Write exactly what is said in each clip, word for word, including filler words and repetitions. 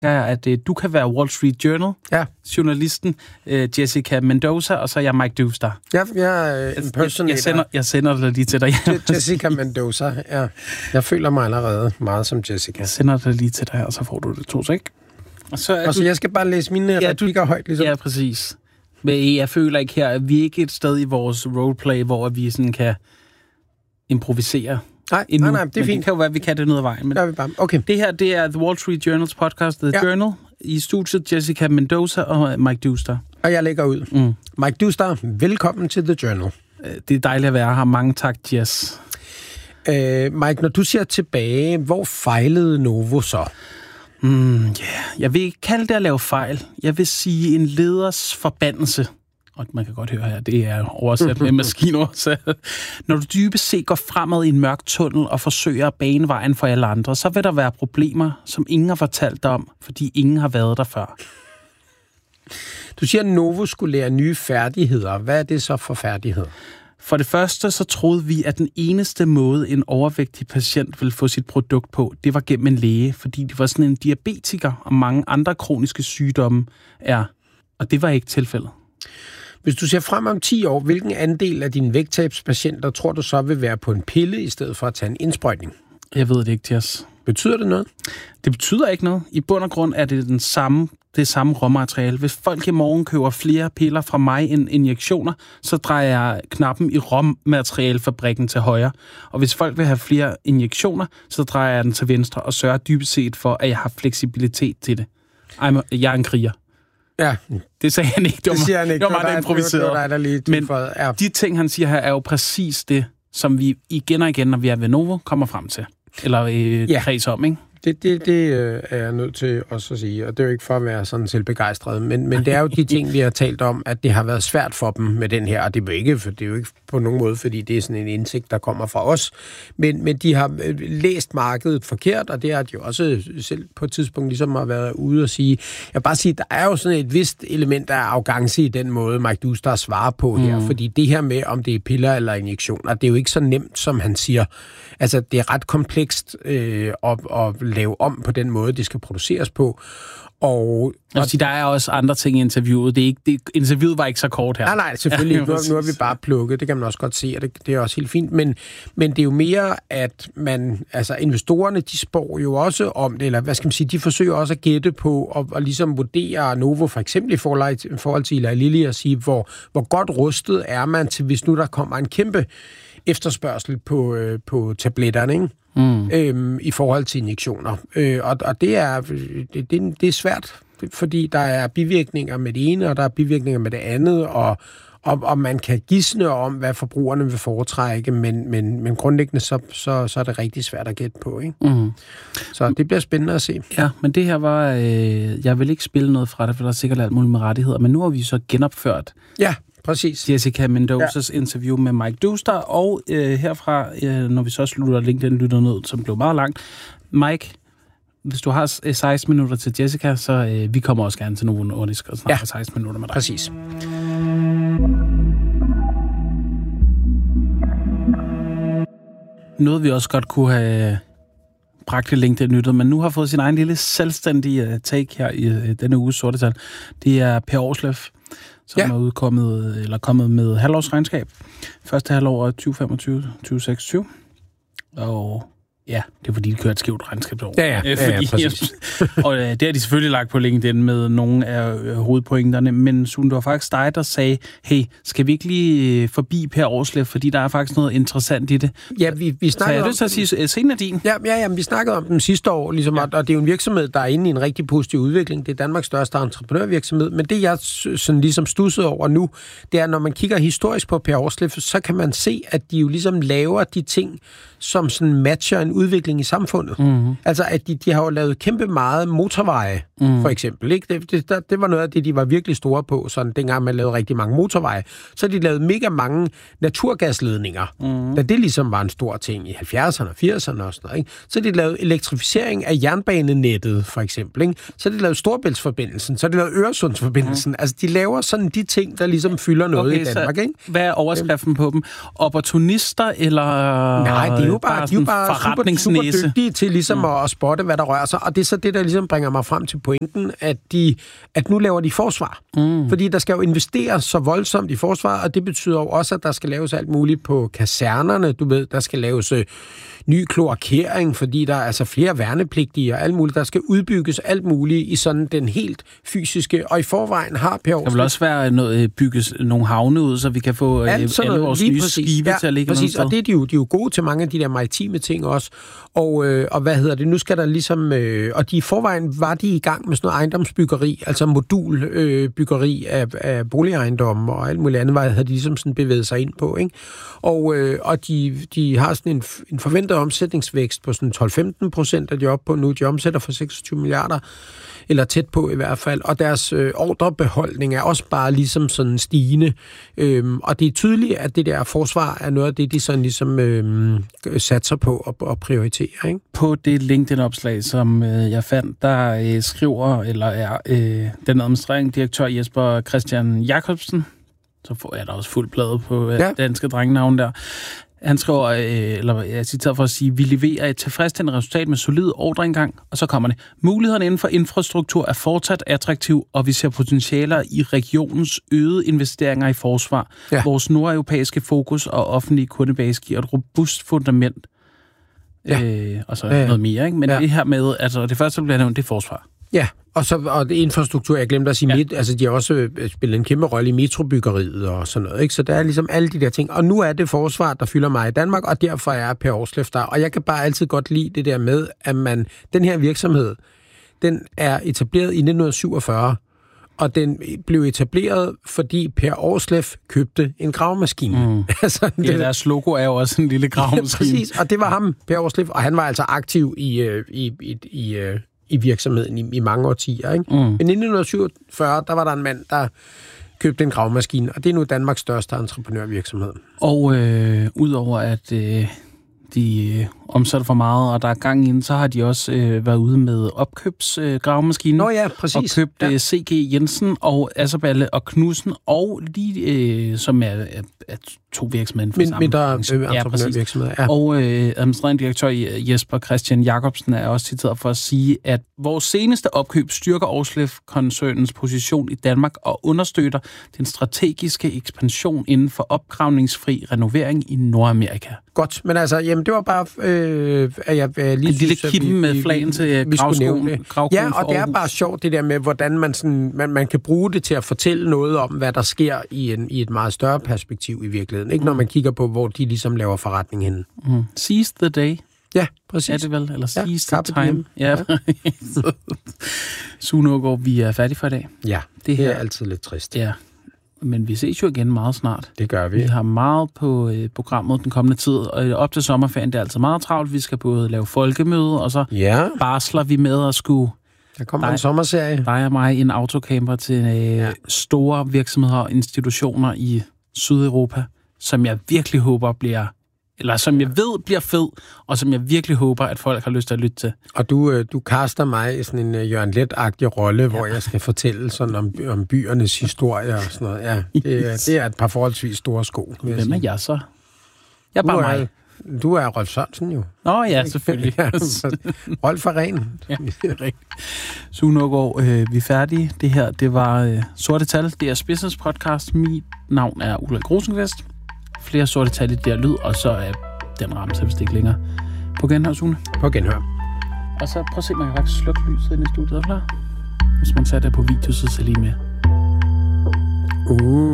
at øh, du kan være Wall Street Journal, ja. journalisten øh, Jessica Mendoza, og så er jeg Mike Dewstar. Ja, jeg er impersonator. Jeg, jeg, sender, jeg sender det lige til dig. Jessica Mendoza, ja. Jeg føler mig allerede meget som Jessica. Jeg sender det lige til dig, og så får du det to sek. Og så er og så du... jeg skal bare læse mine ja, replikker højt, ligesom. Ja, præcis. Men jeg føler ikke her, at vi er ikke et sted i vores roleplay, hvor vi sådan kan improvisere. Nej, endnu. nej, nej, det er men fint. Det kan jo være, at vi kan det noget af vejen. Men det, vi bare. Okay. Det her, det er The Wall Street Journals podcast, The ja. Journal. I studiet Jessica Mendoza og Mike Dewstar. Og jeg lægger ud. Mm. Mike Dewstar, velkommen til The Journal. Det er dejligt at være her. Mange tak, Jess. Uh, Mike, når du ser tilbage, hvor fejlede Novo så? Mm, yeah. Jeg vil ikke kalde det at lave fejl. Jeg vil sige en leders forbandelse. Og man kan godt høre her, det er oversat med maskinoversat. Når du dybest set går fremad i en mørk tunnel og forsøger at bane vejen for alle andre, så vil der være problemer, som ingen har fortalt dig om, fordi ingen har været der før. Du siger, at Novo skulle lære nye færdigheder. Hvad er det så for færdigheder? For det første, så troede vi, at den eneste måde, en overvægtig patient ville få sit produkt på, det var gennem en læge, fordi det var sådan en diabetiker og mange andre kroniske sygdomme er. Og det var ikke tilfældet. Hvis du ser frem om ti år, hvilken andel af dine vægttabspatienter tror du så vil være på en pille, i stedet for at tage en indsprøjtning? Jeg ved det ikke, Jess. Betyder det noget? Det betyder ikke noget. I bund og grund er det den samme, det samme råmateriale. Hvis folk i morgen køber flere piller fra mig end injektioner, så drejer jeg knappen i råmaterialefabrikken til højre. Og hvis folk vil have flere injektioner, så drejer jeg den til venstre og sørger dybest set for, at jeg har fleksibilitet til det. Jeg er en kriger. Ja. Det sagde han ikke. Det, var, det siger han ikke. Det var meget improviseret. Det var dig, der lige Men ja. De ting, han siger her, er jo præcis det, som vi igen og igen, når vi er ved Novo, kommer frem til. Eller øh, ja. kreds om, ikke? Det, det, det øh, er jeg nødt til også at sige, og det er jo ikke for at være sådan selvbegejstret, men, men det er jo de ting, vi har talt om, at det har været svært for dem med den her, og det er jo ikke, for det er jo ikke på nogen måde, fordi det er sådan en indsigt, der kommer fra os, men, men de har læst markedet forkert, og det har de jo også selv på et tidspunkt ligesom har været ude og sige. Jeg vil bare sige, der er jo sådan et vist element af arrogance i den måde, Mike Dewstar svarer på her, mm. fordi det her med, om det er piller eller injektioner, det er jo ikke så nemt, som han siger. Altså, det er ret komplekst øh, at, at lave om på den måde, det skal produceres på. Og, og sige, der er også andre ting i interviewet. Det er ikke, det, interviewet var ikke så kort her. Nej, nej, selvfølgelig. Nu, nu er vi bare plukket. Det kan man også godt se, og det, det er også helt fint. Men, men det er jo mere, at man, altså investorerne, de spår jo også om det, eller hvad skal man sige, de forsøger også at gætte på, og, og ligesom vurdere Novo, for eksempel i forhold, forhold til Eli Lilly, og sige, hvor, hvor godt rustet er man til, hvis nu der kommer en kæmpe efterspørgsel på, øh, på tabletterne, ikke? Mm. Øhm, i forhold til injektioner. Øh, og, og det er, det, det, det er svært, fordi der er bivirkninger med det ene, og der er bivirkninger med det andet, og, og, og man kan gisne om, hvad forbrugerne vil foretrække, men, men, men grundlæggende så, så, så er det rigtig svært at gætte på, ikke? Mm. Så det bliver spændende at se. Ja, men det her var, øh, jeg vil ikke spille noget fra det, for der er sikkert alt muligt med rettigheder, men nu har vi så genopført ja. Præcis. Jessica Mendozas ja. interview med Mike Dewstar, og øh, herfra, øh, når vi så slutter LinkedIn-lytter ned, som blev meget langt. Mike, hvis du har seksten minutter til Jessica, så øh, vi kommer også gerne til Novo Nordisk og snakker ja. seksten minutter med dig. Præcis. Noget vi også godt kunne have bragt til LinkedIn-lytter, men nu har fået sin egen lille selvstændige take her i øh, denne uges sorte tal. Det er Per Aarsleff, som ja. er udkommet, eller kommet med halvårsregnskab. Første halvår er tyve femogtyve til tyve seksogtyve. Og ja, det er fordi, de kører et skævt regnskabsår. Ja, ja, ja, ja præcis. Og øh, det har de selvfølgelig lagt på LinkedIn med nogle af øh, hovedpointerne, men Sune, det var faktisk dig, der sagde, hey, skal vi ikke lige øh, forbi Per Aarsleff, fordi der er faktisk noget interessant i det. Ja, vi, vi snakkede om... Så jeg lyst til at sige, scenen er din. Ja, ja, ja, vi snakkede om den sidste år, ligesom, ja. og det er jo en virksomhed, der er inde i en rigtig positiv udvikling. Det er Danmarks største entreprenørvirksomhed, men det, jeg sådan ligesom studsede over nu, det er, når man kigger historisk på Per Aarsleff, så kan man se, at de jo ligesom laver de ting, som sådan matcher en udvikling i samfundet. Mm-hmm. Altså, at de, de har jo lavet kæmpe meget motorveje, mm. for eksempel. Ikke? Det, det, det var noget af det, de var virkelig store på, sådan dengang man lavede rigtig mange motorveje. Så de lavede mega mange naturgasledninger, mm. da det ligesom var en stor ting i halvfjerdserne og firserne og sådan noget. Ikke? Så de lavede elektrificering af jernbanenettet, for eksempel. Ikke? Så de lavede Storebæltsforbindelsen, så de lavede Øresundsforbindelsen. Mm. Altså, de laver sådan de ting, der ligesom fylder noget okay, i Danmark. Ikke? Hvad er overskriften på dem? Opportunister, eller... Nej, det er jo bare, bare de er jo bare super, super dygtige til ligesom mm. at, at spotte, hvad der rører sig. Og det er så det, der ligesom bringer mig frem til pointen, at, de, at nu laver de forsvar. Mm. Fordi der skal jo investeres så voldsomt i forsvar, og det betyder jo også, at der skal laves alt muligt på kasernerne. Du ved, der skal laves øh, ny kloakering, fordi der er altså flere værnepligtige og alt muligt. Der skal udbygges alt muligt i sådan den helt fysiske, og i forvejen har Per Aarsleff... Der vil også være noget, bygges nogle havne ud, så vi kan få alle vores nye præcis. skibe ja, til at ligge præcis, og det er de, jo, de er jo gode til mange af de der maritime ting også. Og, øh, og hvad hedder det? Nu skal der ligesom... Øh, og de i forvejen var de i gang med sådan noget ejendomsbyggeri, altså modulbyggeri øh, af, af boligejendomme og alt muligt andet, hvad havde de ligesom sådan bevæget sig ind på, ikke? Og, øh, og de, de har sådan en, en forventet omsætningsvækst på sådan tolv til femten procent, af de er oppe på nu. De omsætter for seksogtyve milliarder, eller tæt på i hvert fald. Og deres øh, ordrebeholdning er også bare ligesom sådan stigende. Øhm, og det er tydeligt, at det der forsvar er noget af det, de sådan ligesom øh, satser på og, og prioriterer, ikke? På det LinkedIn-opslag, som øh, jeg fandt, der øh, skriver, eller er øh, den administrerende direktør Jesper Christian Jacobsen, så får jeg da også fuld plade på øh, ja. danske drengenavn der. Han skriver, øh, eller jeg citerer for at sige, vi leverer et tilfredsstillende resultat med solid ordreindgang, og så kommer det. Mulighederne inden for infrastruktur er fortsat attraktiv, og vi ser potentialer i regionens øgede investeringer i forsvar. Ja. Vores nordeuropæiske fokus og offentlige kundebase giver et robust fundament. Ja. Øh, og så ja, ja. noget mere, ikke? Men ja. det her med, altså det første, der bliver nævnt, det er forsvar. Ja, og så og det infrastruktur, jeg glemte at sige, ja. mit, altså de har også spillet en kæmpe rolle i metrobyggeriet og sådan noget, ikke? Så der er ligesom alle de der ting. Og nu er det forsvar, der fylder mig i Danmark, og derfor er Per Aarsleff der. Og jeg kan bare altid godt lide det der med, at man, den her virksomhed, den er etableret i nitten syvogfyrre, og den blev etableret, fordi Per Aarsleff købte en gravemaskine. Mm. altså, det, ja, deres logo er jo også en lille gravemaskine. Ja, præcis, og det var ham, Per Aarsleff, og han var altså aktiv i, i, i, i, i virksomheden i, i mange årtier, ikke? Mm. Men i nitten syvogfyrre, der var der en mand, der købte en gravemaskine, og det er nu Danmarks største entreprenørvirksomhed. Og øh, udover at øh, de øh, omsætter for meget, og der er gang inden, så har de også øh, været ude med opkøbsgravemaskinen. Øh, Nå ja, præcis. Og købt ja. C G Jensen og Asserballe og Knudsen, og lige, øh, som er, er, er to virksomheder for samme. Mindre entreprenørvirksomheder, ja. Og øh, administrerende direktør Jesper Christian Jacobsen er også citeret for at sige, at vores seneste opkøb styrker Aarsleff-koncernens position i Danmark og understøtter den strategiske ekspansion inden for opgravningsfri renovering i Nordamerika. Godt, men altså, jamen det var bare, øh, at jeg øh, lige en lille kippen med flagen til gravskolen. Ja, og det er bare sjovt det der med, hvordan man, sådan, man, man kan bruge det til at fortælle noget om, hvad der sker i, en, i et meget større perspektiv i virkeligheden. Ikke når man kigger på, hvor de ligesom laver forretning henne. Mm. Seize the day. Ja, præcis. Er det vel? Eller seize ja, the time. Ja, ja. Sune Aagaard, vi er færdige for i dag. Ja, det, her, det er altid lidt trist. Ja. Men vi ses jo igen meget snart. Det gør vi. Vi har meget på øh, programmet den kommende tid, og op til sommerferien, det er altid meget travlt. Vi skal både lave folkemøde, og så ja. barsler vi med at skulle... Der kommer dig, en sommerserie. Dig og mig en autocamper til øh, ja. store virksomheder og institutioner i Sydeuropa, som jeg virkelig håber bliver... Eller som jeg ved bliver fed, og som jeg virkelig håber, at folk har lyst til at lytte til. Og du, du kaster mig i sådan en uh, Jørgen Leth-agtig rolle, ja. hvor jeg skal fortælle sådan om, om byernes historie og sådan noget. Ja, det, er, det er et par forholdsvis store sko. Hvem er jeg så? Jeg er bare du er, mig. Du er Rolf Sørensen jo. Nå ja, selvfølgelig. ja, Rolf er ren. Ja, rigtigt. Sune Aagaard, øh, vi er færdige. Det her, det var øh, Sorte Tal. Det er Business Podcast. Mit navn er Ulrik Rosenqvist. Flere sorte tal i der lyd, og så er den ramme så vist ikke længere. På genhør, Sune. På genhør. Og så prøv at se, man kan faktisk slukke lyset inde i studiet. Er klar? Hvis man satte det på video, så ser lige med. Uh.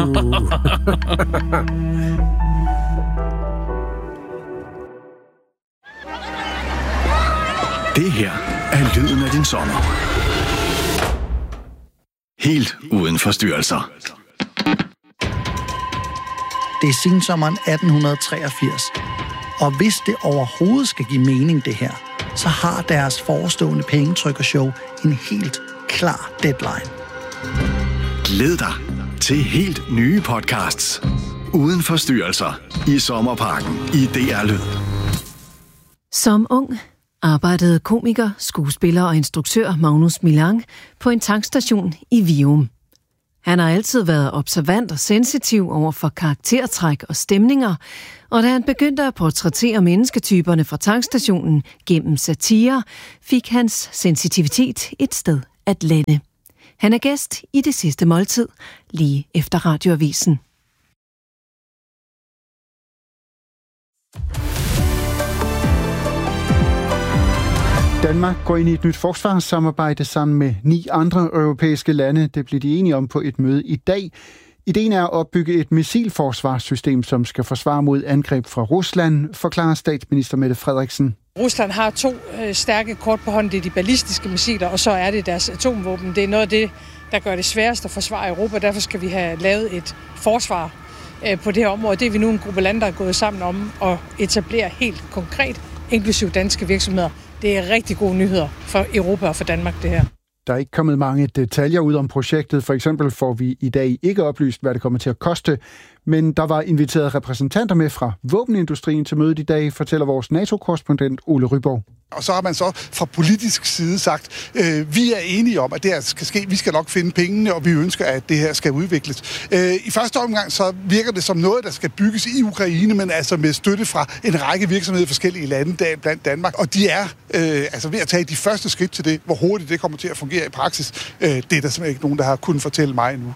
Det her er lyden af din sommer. Helt uden forstyrrelser. Det er sensommeren atten treogfirs, og hvis det overhovedet skal give mening det her, så har deres forestående pengetrykkershow en helt klar deadline. Glæd dig til helt nye podcasts uden forstyrrelser i Sommerparken i D R Lyd. Som ung arbejdede komiker, skuespiller og instruktør Magnus Millang på en tankstation i Vium. Han har altid været observant og sensitiv over for karaktertræk og stemninger, og da han begyndte at portrættere mennesketyperne fra tankstationen gennem satire, fik hans sensitivitet et sted at lande. Han er gæst i Det Sidste Måltid, lige efter Radioavisen. Danmark går ind i et nyt forsvarssamarbejde sammen med ni andre europæiske lande. Det blev de enige om på et møde i dag. Ideen er at opbygge et missilforsvarssystem, som skal forsvare mod angreb fra Rusland, forklarer statsminister Mette Frederiksen. Rusland har to øh, stærke kort på hånden. Det er de ballistiske missiler, og så er det deres atomvåben. Det er noget af det, der gør det sværest at forsvare Europa. Derfor skal vi have lavet et forsvar øh, på det her område. Det er vi nu en gruppe lande, der er gået sammen om at etablere helt konkret, inklusive danske virksomheder. Det er rigtig gode nyheder for Europa og for Danmark, det her. Der er ikke kommet mange detaljer ud om projektet. For eksempel får vi i dag ikke oplyst, hvad det kommer til at koste. Men der var inviteret repræsentanter med fra våbenindustrien til mødet i dag, fortæller vores NATO-korrespondent Ole Ryborg. Og så har man så fra politisk side sagt, øh, vi er enige om, at det her skal ske. Vi skal nok finde pengene, og vi ønsker, at det her skal udvikles. Øh, I første omgang så virker det som noget, der skal bygges i Ukraine, men altså med støtte fra en række virksomheder i forskellige lande, blandt Danmark. Og de er øh, altså ved at tage de første skridt til det. Hvor hurtigt det kommer til at fungere i praksis, øh, det er der simpelthen ikke nogen, der har kunnet fortælle mig endnu.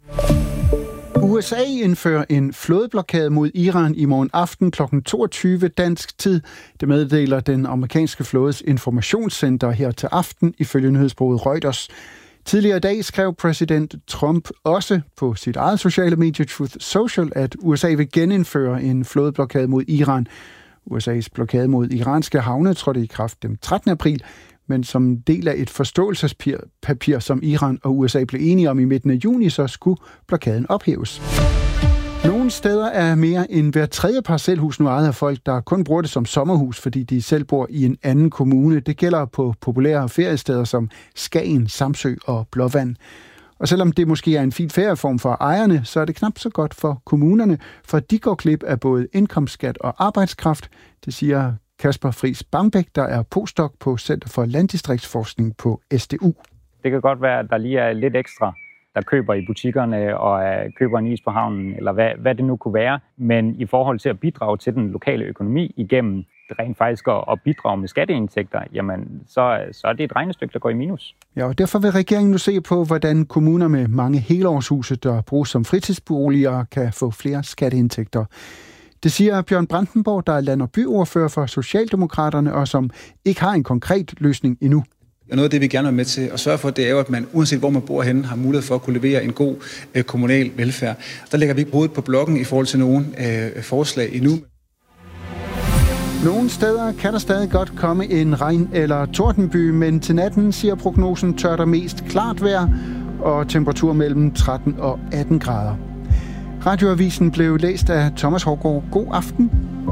U S A indfører en flådeblokade mod Iran i morgen aften klokken toogtyve dansk tid. Det meddeler den amerikanske flådes informationscenter her til aften, ifølge nyhedsbureauet Reuters. Tidligere i dag skrev præsident Trump også på sit eget sociale medie Truth Social, at U S A vil genindføre en flådeblokade mod Iran. U S A's blokade mod iranske havne trådte i kraft den trettende april, men som del af et forståelsespapir, som Iran og U S A blev enige om i midten af juni, så skulle blokaden ophæves. Nogle steder er mere end hver tredje parcelhus nu ejet af folk, der kun bruger det som sommerhus, fordi de selv bor i en anden kommune. Det gælder på populære feriesteder som Skagen, Samsø og Blåvand. Og selvom det måske er en fin ferieform for ejerne, så er det knap så godt for kommunerne, for de går glip af både indkomstskat og arbejdskraft. Det siger Kasper Friis Bangbæk, der er postdoc på Center for Landdistriktsforskning på S D U. Det kan godt være, at der lige er lidt ekstra, der køber i butikkerne og køber en is på havnen, eller hvad, hvad det nu kunne være. Men i forhold til at bidrage til den lokale økonomi igennem rent faktisk at bidrage med skatteindtægter, jamen så, så er det et regnestykke, der går i minus. Ja, og derfor vil regeringen nu se på, hvordan kommuner med mange helårshuse, der bruges som fritidsboliger, kan få flere skatteindtægter. Det siger Bjørn Brandenborg, der er land- og byordfører for Socialdemokraterne, og som ikke har en konkret løsning endnu. Noget af det, vi gerne er med til at sørge for, det er jo, at man, uanset hvor man bor henne, har mulighed for at kunne levere en god øh, kommunal velfærd. Der lægger vi ikke hovedet på blokken i forhold til nogle øh, forslag endnu. Nogle steder kan der stadig godt komme en regn- eller tordenby, men til natten, siger prognosen, tør der mest klart vejr og temperatur mellem tretten og atten grader. Radioavisen blev læst af Thomas Hårgaard. God aften.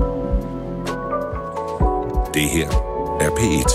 Det her er P et.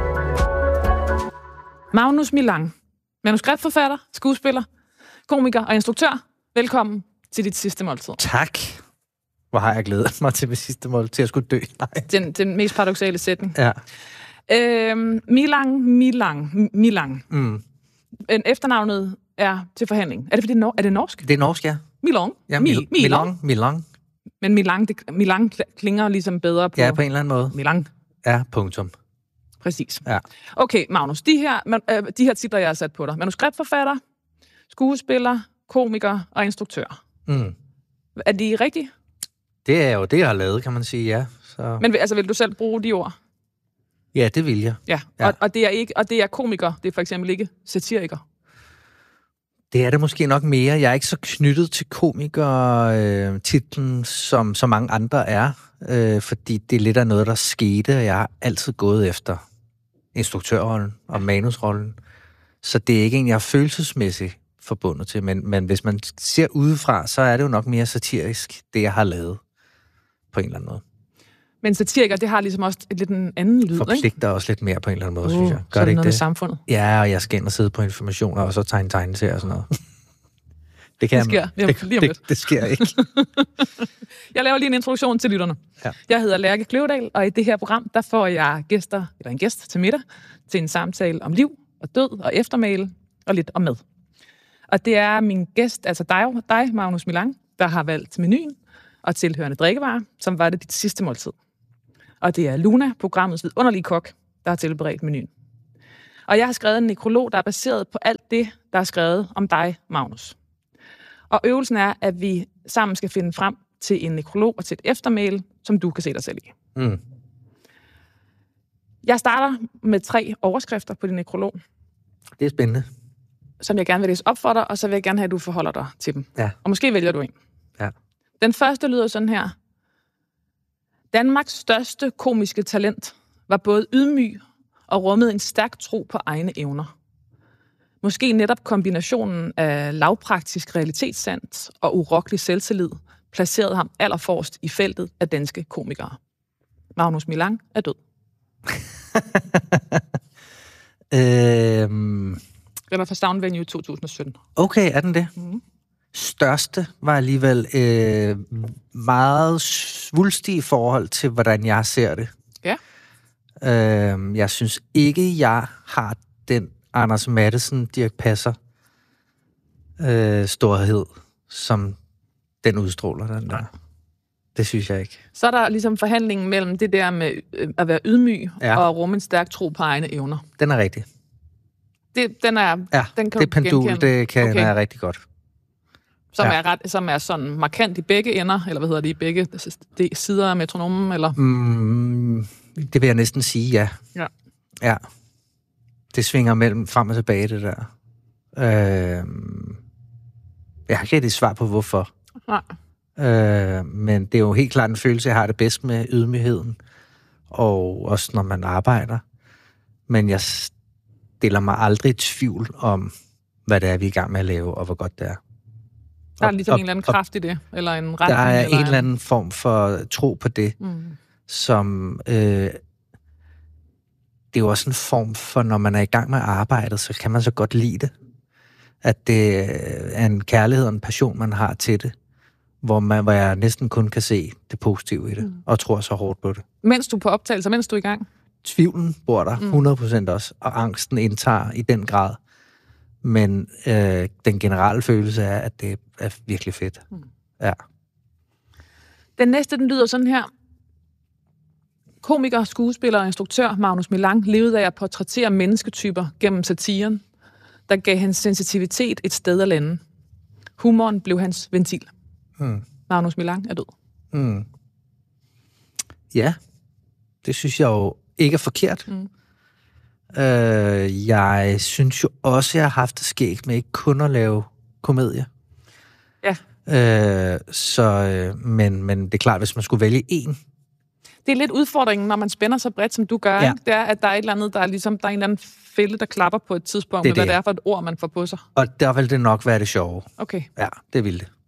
Magnus Millang, manuskriptforfatter, skuespiller, komiker og instruktør. Velkommen til Dit Sidste Måltid. Tak. Hvor har jeg glædet mig til mit sidste mål, til at skulle dø. Nej. Den, den mest paradoksale sætning. Ja. Øhm, Millang, Millang, Millang. Mm. Efternavnet er til forhandling. Er det, fordi det er, er det norsk? Det er norsk, ja. Milong. Ja, Mil- Milong. Milong. Men Millang, det, Millang klinger ligesom bedre på... Ja, på en eller anden måde. Millang. Ja, punktum. Præcis. Ja. Okay, Magnus, de her, man, øh, de her titler, jeg har sat på dig. Manuskriptforfatter, skuespiller, komiker og instruktør. Mm. Er de rigtige? Det er jo det, jeg har lavet, kan man sige, ja. Så... Men altså, vil du selv bruge de ord? Ja, det vil jeg. Ja, ja. Og, og, det er ikke, og det er komiker, det er for eksempel ikke satiriker. Det er det måske nok mere. Jeg er ikke så knyttet til komiker-titlen, øh, som så mange andre er. Øh, fordi det er lidt af noget, der skete, og jeg har altid gået efter instruktørrollen og manusrollen. Så det er ikke en, jeg er følelsesmæssigt forbundet til. Men, men hvis man ser udefra, så er det jo nok mere satirisk, det jeg har lavet på en eller anden måde. Men satiriker, det har ligesom også et lidt en anden lyd, forpligter ikke? også lidt mere på en eller anden måde, uh, synes jeg. Gør så er det, det ikke noget det? Med samfundet. Ja, og jeg skal ind og sidde på informationer, og så tegne tegne til og sådan noget. Det, kan det sker jeg, det, lige om lidt. Det, det sker ikke. Jeg laver lige en introduktion til lytterne. Ja. Jeg hedder Lærke Kløvedal, og i det her program, der får jeg gæster, eller en gæst til middag, til en samtale om liv og død og eftermæle og lidt om mad. Og det er min gæst, altså dig, dig Magnus Millang, der har valgt menuen og tilhørende drikkevarer, som var det dit sidste måltid. Og det er Luna, programmets vidunderlige kok, der har tilberedt menuen. Og jeg har skrevet en nekrolog, der er baseret på alt det, der er skrevet om dig, Magnus. Og øvelsen er, at vi sammen skal finde frem til en nekrolog og til et eftermæle, som du kan se dig selv i. Mm. Jeg starter med tre overskrifter på din nekrolog. Det er spændende. Som jeg gerne vil læse op for dig, og så vil jeg gerne have, at du forholder dig til dem. Ja. Og måske vælger du en. Ja. Den første lyder sådan her. Danmarks største komiske talent var både ydmyg og rummede en stærk tro på egne evner. Måske netop kombinationen af lavpraktisk realitetssans og urokkelig selvtillid placerede ham allerforrest i feltet af danske komikere. Magnus Millang er død. øhm... Den var fra Sound Venue to tusind og sytten. Okay, er den det? Mm. Største var alligevel øh, meget svulstig i forhold til, hvordan jeg ser det. Ja. Øh, jeg synes ikke, jeg har den Anders Matthesen, Dirch Passer øh, storhed, som den udstråler, den der. Det synes jeg ikke. Så er der ligesom forhandlingen mellem det der med øh, at være ydmyg ja. og rumme en stærk tro på egne evner. Den er rigtig. Det, den er, ja, den kan det pendul, genkende. Det kan okay. jeg rigtig godt. Som, ja. er ret, som er sådan markant i begge ender, eller hvad hedder det, i begge de sider af metronomen, eller? Mm, det vil jeg næsten sige, ja. Ja. Ja. Det svinger mellem frem og tilbage, det der. Øh, jeg har ikke rigtig svar på, hvorfor. Nej. Øh, men det er jo helt klart en følelse, jeg har det bedst med ydmygheden, og også når man arbejder. Men jeg stiller mig aldrig i tvivl om, hvad det er, vi er i gang med at lave, og hvor godt det er. Der er ligesom og, en eller anden kraft i det, eller en retning. Der er eller en eller anden form for tro på det, mm. som... Øh, det er jo også en form for, når man er i gang med arbejdet, så kan man så godt lide det. At det er en kærlighed og en passion, man har til det, hvor, man, hvor jeg næsten kun kan se det positive i det, mm. og tror så hårdt på det. Mens du er på optagelse, mens du er i gang? Tvivlen bor der, hundrede procent også, og angsten indtager i den grad. Men øh, den generelle følelse er, at det er virkelig fedt. Mm. Ja. Den næste, den lyder sådan her. Komiker, skuespiller og instruktør Magnus Millang levede af at portrættere mennesketyper gennem satiren, der gav hans sensitivitet et sted at lande. Humoren blev hans ventil. Mm. Magnus Millang er død. Mm. Ja, det synes jeg jo ikke er forkert. Mm. Øh, jeg synes jo også, jeg har haft det skægt med ikke kun at lave komedie. Ja. Øh, så, øh, men, men det er klart, hvis man skulle vælge en. Det er lidt udfordringen, når man spænder så bredt, som du gør. Ja. Ikke? Det er, at der er et eller andet, der er ligesom, der er en eller anden fælde, der klapper på et tidspunkt, det med, hvad det er for et ord, man får på sig. Og der vil det nok være det sjove. Okay. Ja, det vil det.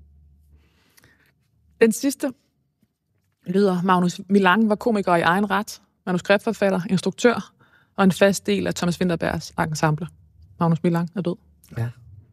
Den sidste lyder, Magnus Millang var komiker i egen ret, manuskriptforfatter, instruktør og en fast del af Thomas Vinterbergs ensemble. Magnus Millang er død. Ja.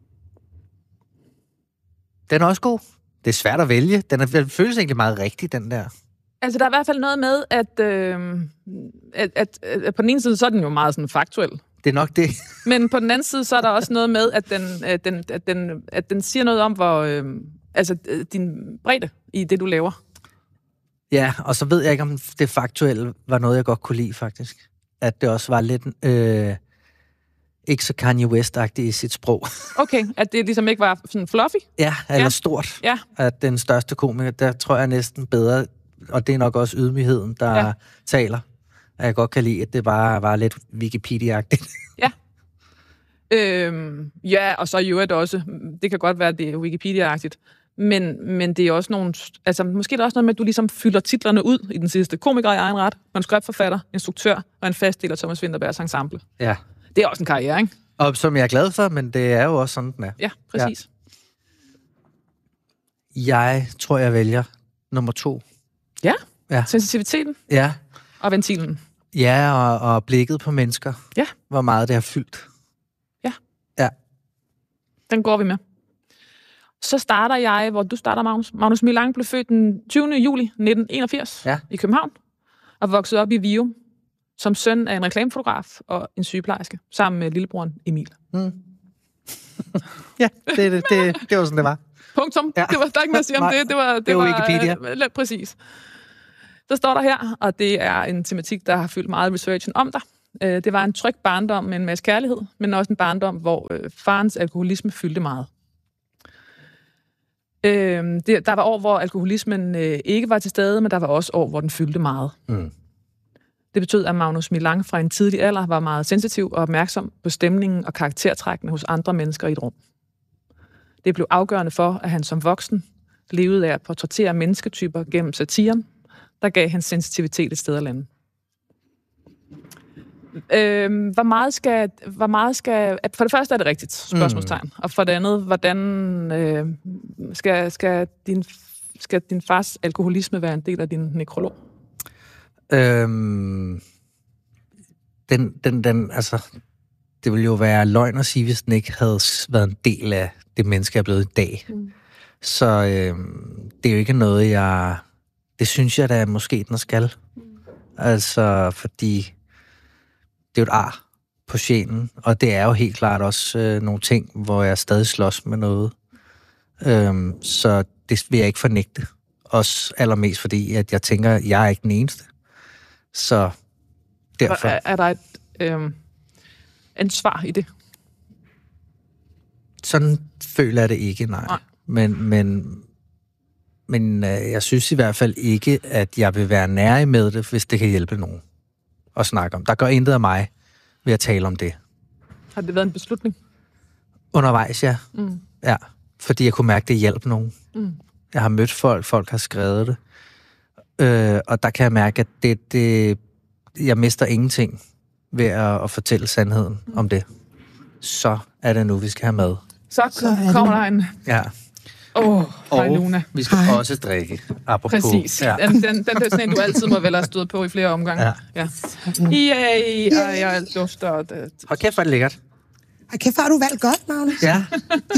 Den er også god. Det er svært at vælge. Den, er, den føles egentlig meget rigtig, den der. Altså, der er i hvert fald noget med, at, øh, at, at, at på den ene side, så er den jo meget sådan faktuel. Det er nok det. Men på den anden side, så er der også noget med, at den, at den, at den, at den siger noget om, hvor, øh, altså, din bredde i det, du laver. Ja, og så ved jeg ikke, om det faktuelle var noget, jeg godt kunne lide, faktisk. At det også var lidt... Øh, ikke så Kanye West-agtigt i sit sprog. Okay, at det ligesom ikke var sådan fluffy? Ja, eller ja. Stort. Ja. At den største komiker, der tror jeg næsten bedre, og det er nok også ydmygheden, der ja. taler. At jeg godt kan lide, at det bare var lidt Wikipedia-agtigt. Ja. Øhm, ja, og så jo det også. Det kan godt være, at det er Wikipedia-agtigt. Men, men det er også nogle... Altså, måske er der også noget med, at du ligesom fylder titlerne ud i den sidste. Komiker i egen ret, manuskriptforfatter, instruktør og en fast del af Thomas Vinterbergs ensemble. Ja. Det er også en karriere, ikke? Og som jeg er glad for, men det er jo også sådan, den er. Ja, præcis. Ja. Jeg tror, jeg vælger nummer to. Ja? Ja. Sensitiviteten? Ja. Og ventilen? Ja, og, og blikket på mennesker. Ja. Hvor meget det har fyldt. Ja. Ja. Den går vi med. Så starter jeg, hvor du starter, Magnus. Magnus Millang blev født den tyvende juli nitten enogfirs ja. i København, og voksede op i Vium som søn af en reklamefotograf og en sygeplejerske, sammen med lillebroren Emil. Mm. Ja, det, det, det, det var sådan, det var. Punktum. Ja. Det var, der er ikke mere at sige om det. Det var, det det var, var Wikipedia. Øh, præcis. Der står der her, og det er en tematik, der har fyldt meget researchen om dig. Øh, det var en tryg barndom med en masse kærlighed, men også en barndom, hvor øh, farens alkoholisme fyldte meget. Øh, det, der var år, hvor alkoholismen øh, ikke var til stede, men der var også år, hvor den fyldte meget. Mm. Det betød, at Magnus Milang fra en tidlig alder var meget sensitiv og opmærksom på stemningen og karaktertrækkene hos andre mennesker i et rum. Det blev afgørende for, at han som voksen levede af at portrættere mennesketyper gennem satiren, der gav hans sensitivitet et sted at lande. Øh, hvor meget skal, hvor meget skal... For det første er det rigtigt, spørgsmålstegn. Mm. Og for det andet, hvordan øh, skal, skal, din, skal din fars alkoholisme være en del af din nekrolog? Øhm, den, den, den, altså, det ville jo være løgn at sige, hvis den ikke havde været en del af det menneske, jeg er blevet i dag. Mm. Så øhm, det er jo ikke noget, jeg... Det synes jeg da måske, den skal. Mm. Altså, fordi det er jo et ar på sjælen, og det er jo helt klart også øh, nogle ting, hvor jeg stadig slås med noget. Øhm, så det vil jeg ikke fornægte. Også allermest fordi, at jeg tænker, at jeg er ikke den eneste. Så derfor... Er, er der et øh, ansvar i det? Sådan føler jeg det ikke, nej. nej. Men, men, men øh, jeg synes i hvert fald ikke, at jeg vil være nær med det, hvis det kan hjælpe nogen at snakke om. Der går intet af mig ved at tale om det. Har det været en beslutning? Undervejs, ja. Mm. Ja, fordi jeg kunne mærke, at det hjalp nogen. Mm. Jeg har mødt folk, folk har skrevet det. Øh, og der kan jeg mærke, at det, det, jeg mister ingenting ved at, at fortælle sandheden mm. om det. Så er det nu, vi skal have mad. Så, Så kommer der en... Ja. Åh, oh, hej Luna. Vi skal hej. Også drikke, apropos. Præcis. Ja. Den, den, den der sådan en, du altid må vel have stået på i flere omgange. Ja. Ja. Yay, og jeg dufter... Det. Hold kæft, hvor er det lækkert. Hold kæft, har du valgt godt, Magnus. Ja.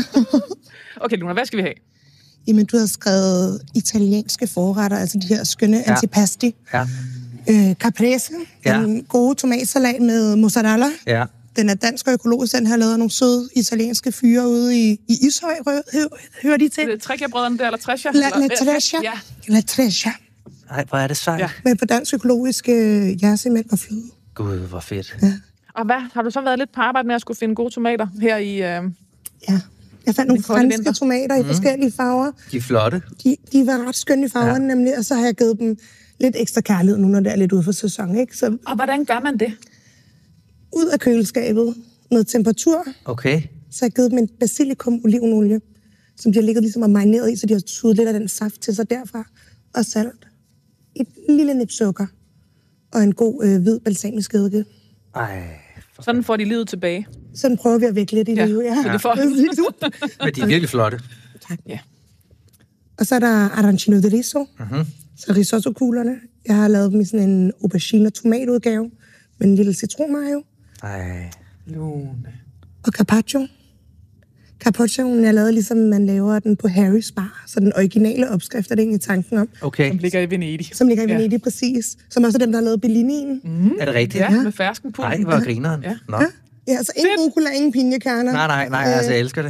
Okay, Luna, hvad skal vi have? Jamen, du har skrevet italienske forretter, altså de her skønne ja. antipasti. Ja. Øh, caprese, ja. En gode tomatsalat med mozzarella. Ja. Den er dansk og økologisk, den har lavet nogle søde italienske fyre ude i, i Ishøj. Hører, hører de til? Det er Trækjærbrødrene der, eller Trescia? La, la Trescia. Ja. La Trescia. Ej, hvor er det sejt. Ja. Men på dansk økologisk øh, jersemælk og fløde. Gud, hvor fedt. Ja. Og hvad? Har du så været lidt på arbejde med at skulle finde gode tomater her i... Øh... Ja. Jeg fandt nogle franske vinter. tomater i mm. forskellige farver. De er flotte. De, de var ret skønne i farverne, ja. nemlig. Og så har jeg givet dem lidt ekstra kærlighed nu, når det er lidt ude for sæson, ikke? Så... Og hvordan gør man det? Ud af køleskabet, noget temperatur. Okay. Så har jeg givet dem en basilikum olivenolie, som de har ligget ligesom og marineret i, så de har suget lidt af den saft til sig derfra. Og salt. Et lille nip sukker. Og en god øh, hvid balsamisk eddike. Ej. Sådan får de livet tilbage. Sådan prøver vi at vække lidt i ja. livet, ja. ja. Det får Men de er virkelig flotte. Tak. Ja. Og så er der arancino de riso. Mm-hmm. Så risotto-kuglerne. Jeg har lavet dem i sådan en aubergine og tomatudgave med en lille citronmayo. Ej, Lune. Og carpaccio. Carpaccioen er lavet ligesom man laver den på Harry's Bar. Så den originale opskrift er det egentlig tanken om. Okay. Som ligger i Venedig. Som ligger i Venedig, ja. præcis. Som også er dem, der har lavet bellinien. Mm. Er det rigtigt? Ja, ja. Med fersken på. Ej, hvor grineren. Ja. Nå. Ja. Ja, altså ingen rucola, ingen pinjekerner. Nej, nej, nej, altså jeg elsker det.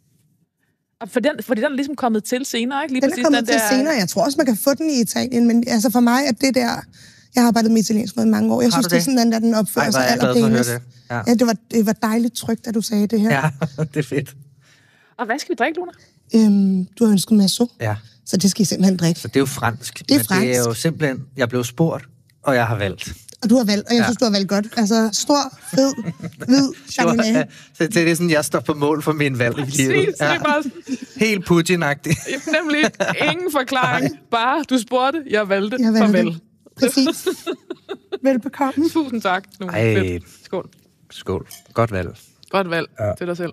For den, fordi den er ligesom kommet til senere, ikke? Lige den præcis, er kommet den til der... senere. Jeg tror også, man kan få den i Italien, men altså for mig er det der... Jeg har arbejdet med italiensk mad i mange år. Jeg har synes, det er sådan, den der den opfører sig allerpænest. Ja. Ja, det var, det var dejligt trygt, at du sagde det her. Ja, det er fedt. Og hvad skal vi drikke, Luna? Øhm, du har ønsket masso. Ja. Så det skal I simpelthen drikke. Så det er jo fransk. Det er men fransk. det er jo simpelthen... Jeg blev spurgt, og jeg har valgt. Og du har valgt, og jeg ja. synes, du har valgt godt. Altså, stor, fed, hvid chardonnay. Så det er sådan, jeg står på mål for min valg i livet. Ja. Bare... Helt Putin-agtig. Nemlig ingen forklaring. Bare, du spurgte, jeg valgte. Jeg valgte farvel. Præcis. Velbekomme. Tusind tak. Nu. Ej. Fedt. Skål. Skål. Godt valg. Godt valg ja. til dig selv.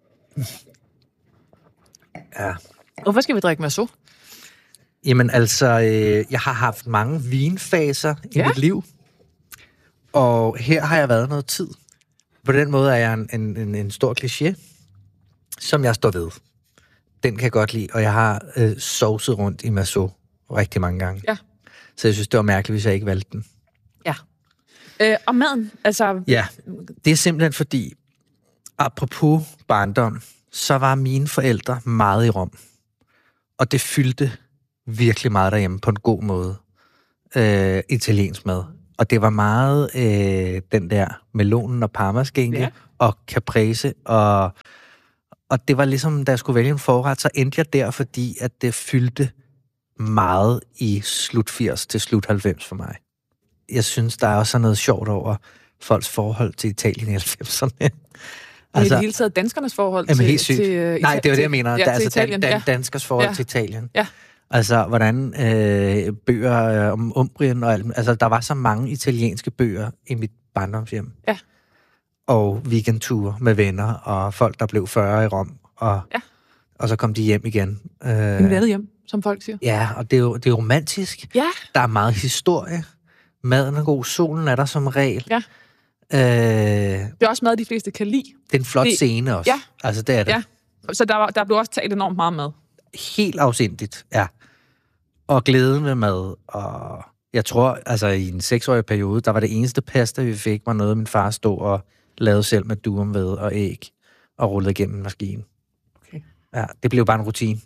Ja. Hvorfor skal vi drikke masso? Jamen altså, øh, jeg har haft mange vinfaser i ja. mit liv. Og her har jeg været noget tid. På den måde er jeg en, en, en, en stor kliché, som jeg står ved. Den kan jeg godt lide, og jeg har øh, sovset rundt i masso rigtig mange gange. Ja. Så jeg synes, det var mærkeligt, hvis jeg ikke valgte den. Ja. Øh, og maden, altså... Ja, det er simpelthen fordi, apropos barndom, så var mine forældre meget i Rom. Og det fyldte virkelig meget derhjemme på en god måde. Øh, italiensk mad. Og det var meget øh, den der melonen og parmaskinke ja. og caprese. Og, og det var ligesom, da jeg skulle vælge en forret, så endte jeg der, fordi at det fyldte meget i slut firs til slut halvfems for mig. Jeg synes, der er også noget sjovt over folks forhold til Italien i halvfemserne. Altså, i det hele taget danskernes forhold til, helt sygt. til uh, Nej, det var det, jeg mener. Ja, der, altså Italien, dan, dan, ja. danskers forhold ja. til Italien. Ja. Altså, hvordan øh, bøger øh, om Umbrien og alt. Altså, der var så mange italienske bøger i mit barndomshjem. Ja. Og weekendture med venner, og folk, der blev fyrre i Rom. Og, ja. og så kom de hjem igen. Øh, en vennet hjem, som folk siger. Ja, og det er jo det er romantisk. Ja. Der er meget historie. Maden er god, solen er der som regel. Ja. Øh, det er også mad, de fleste kan lide. Det er en flot det, scene også. Ja. Altså, det er det. Ja. Så der, var, der blev også talt enormt meget mad. Helt afsindigt, ja. Og glæden ved mad. Og jeg tror, altså i en seksårig periode, der var det eneste pasta, vi fik, var noget, min far stod og lavede selv med durumved og æg og rullede igennem en maskine. Okay. Ja, det blev bare en rutine.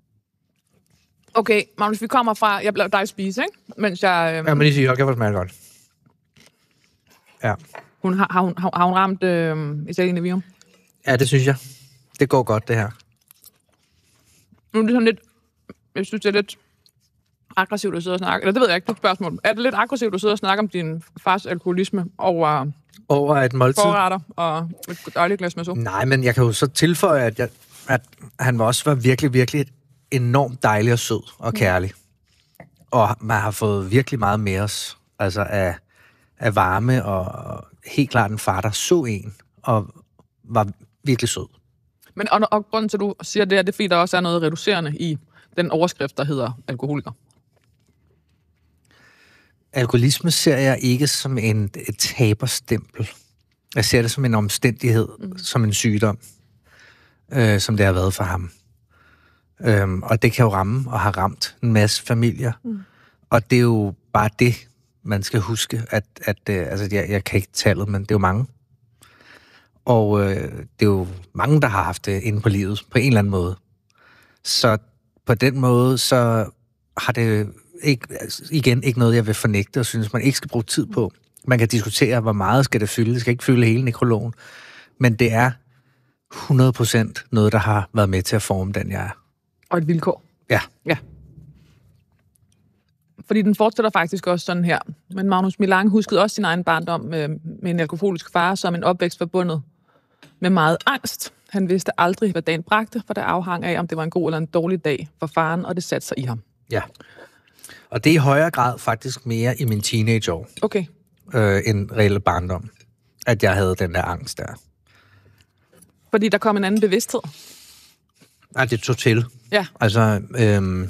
Okay, Magnus, vi kommer fra... Jeg blev dig spise, ikke? Mens jeg... Øhm... Ja, men lige sige, jeg kan få smage godt. Ja. Hun har, har, hun, har, har hun ramt øh, Italien i Vium? Ja, det synes jeg. Det går godt, det her. Nu er det sådan lidt... Jeg synes, det er lidt aggressivt at sidde og snakke. Eller det ved jeg ikke, det er et spørgsmål. Er det lidt aggressivt at sidde og snakke om din fars alkoholisme over... Over et måltid? Forretter og et dejligt glas med suppe? Nej, men jeg kan jo så tilføje, at, jeg, at han også var virkelig, virkelig enormt dejlig og sød og kærlig. Mm. Og man har fået virkelig meget med os. Altså af, af varme og helt klart en far, der så en og var virkelig sød. Men og, og grunden til, at du siger det, er det, fordi der også er noget reducerende i den overskrift, der hedder alkoholiker. Alkoholisme ser jeg ikke som en, et taberstempel. Jeg ser det som en omstændighed, mm. som en sygdom, øh, som det har været for ham. Øhm, og det kan jo ramme og har ramt en masse familier. Mm. Og det er jo bare det, man skal huske, at, at øh, altså, jeg, jeg kan ikke tallet, men det er jo mange. Og øh, det er jo mange, der har haft det inde på livet, på en eller anden måde. Så på den måde, så har det ikke, igen ikke noget, jeg vil fornægte, og synes, man ikke skal bruge tid på. Man kan diskutere, hvor meget skal det fylde. Det skal ikke fylde hele nekrologen. Men det er hundrede procent noget, der har været med til at forme den, jeg er. Og et vilkår. Ja. Ja. Fordi den fortsætter faktisk også sådan her. Men Magnus Milang huskede også sin egen barndom med, med en alkoholisk far som en opvækst forbundet med meget angst. Han vidste aldrig, hvad dagen bragte, for det afhang af, om det var en god eller en dårlig dag for faren, og det satte sig i ham. Ja. Og det er i højere grad faktisk mere i min teenageår. Okay. Øh, end reelle barndom. At jeg havde den der angst der. Fordi der kom en anden bevidsthed? Nej, det tog til. Ja. Altså, øhm,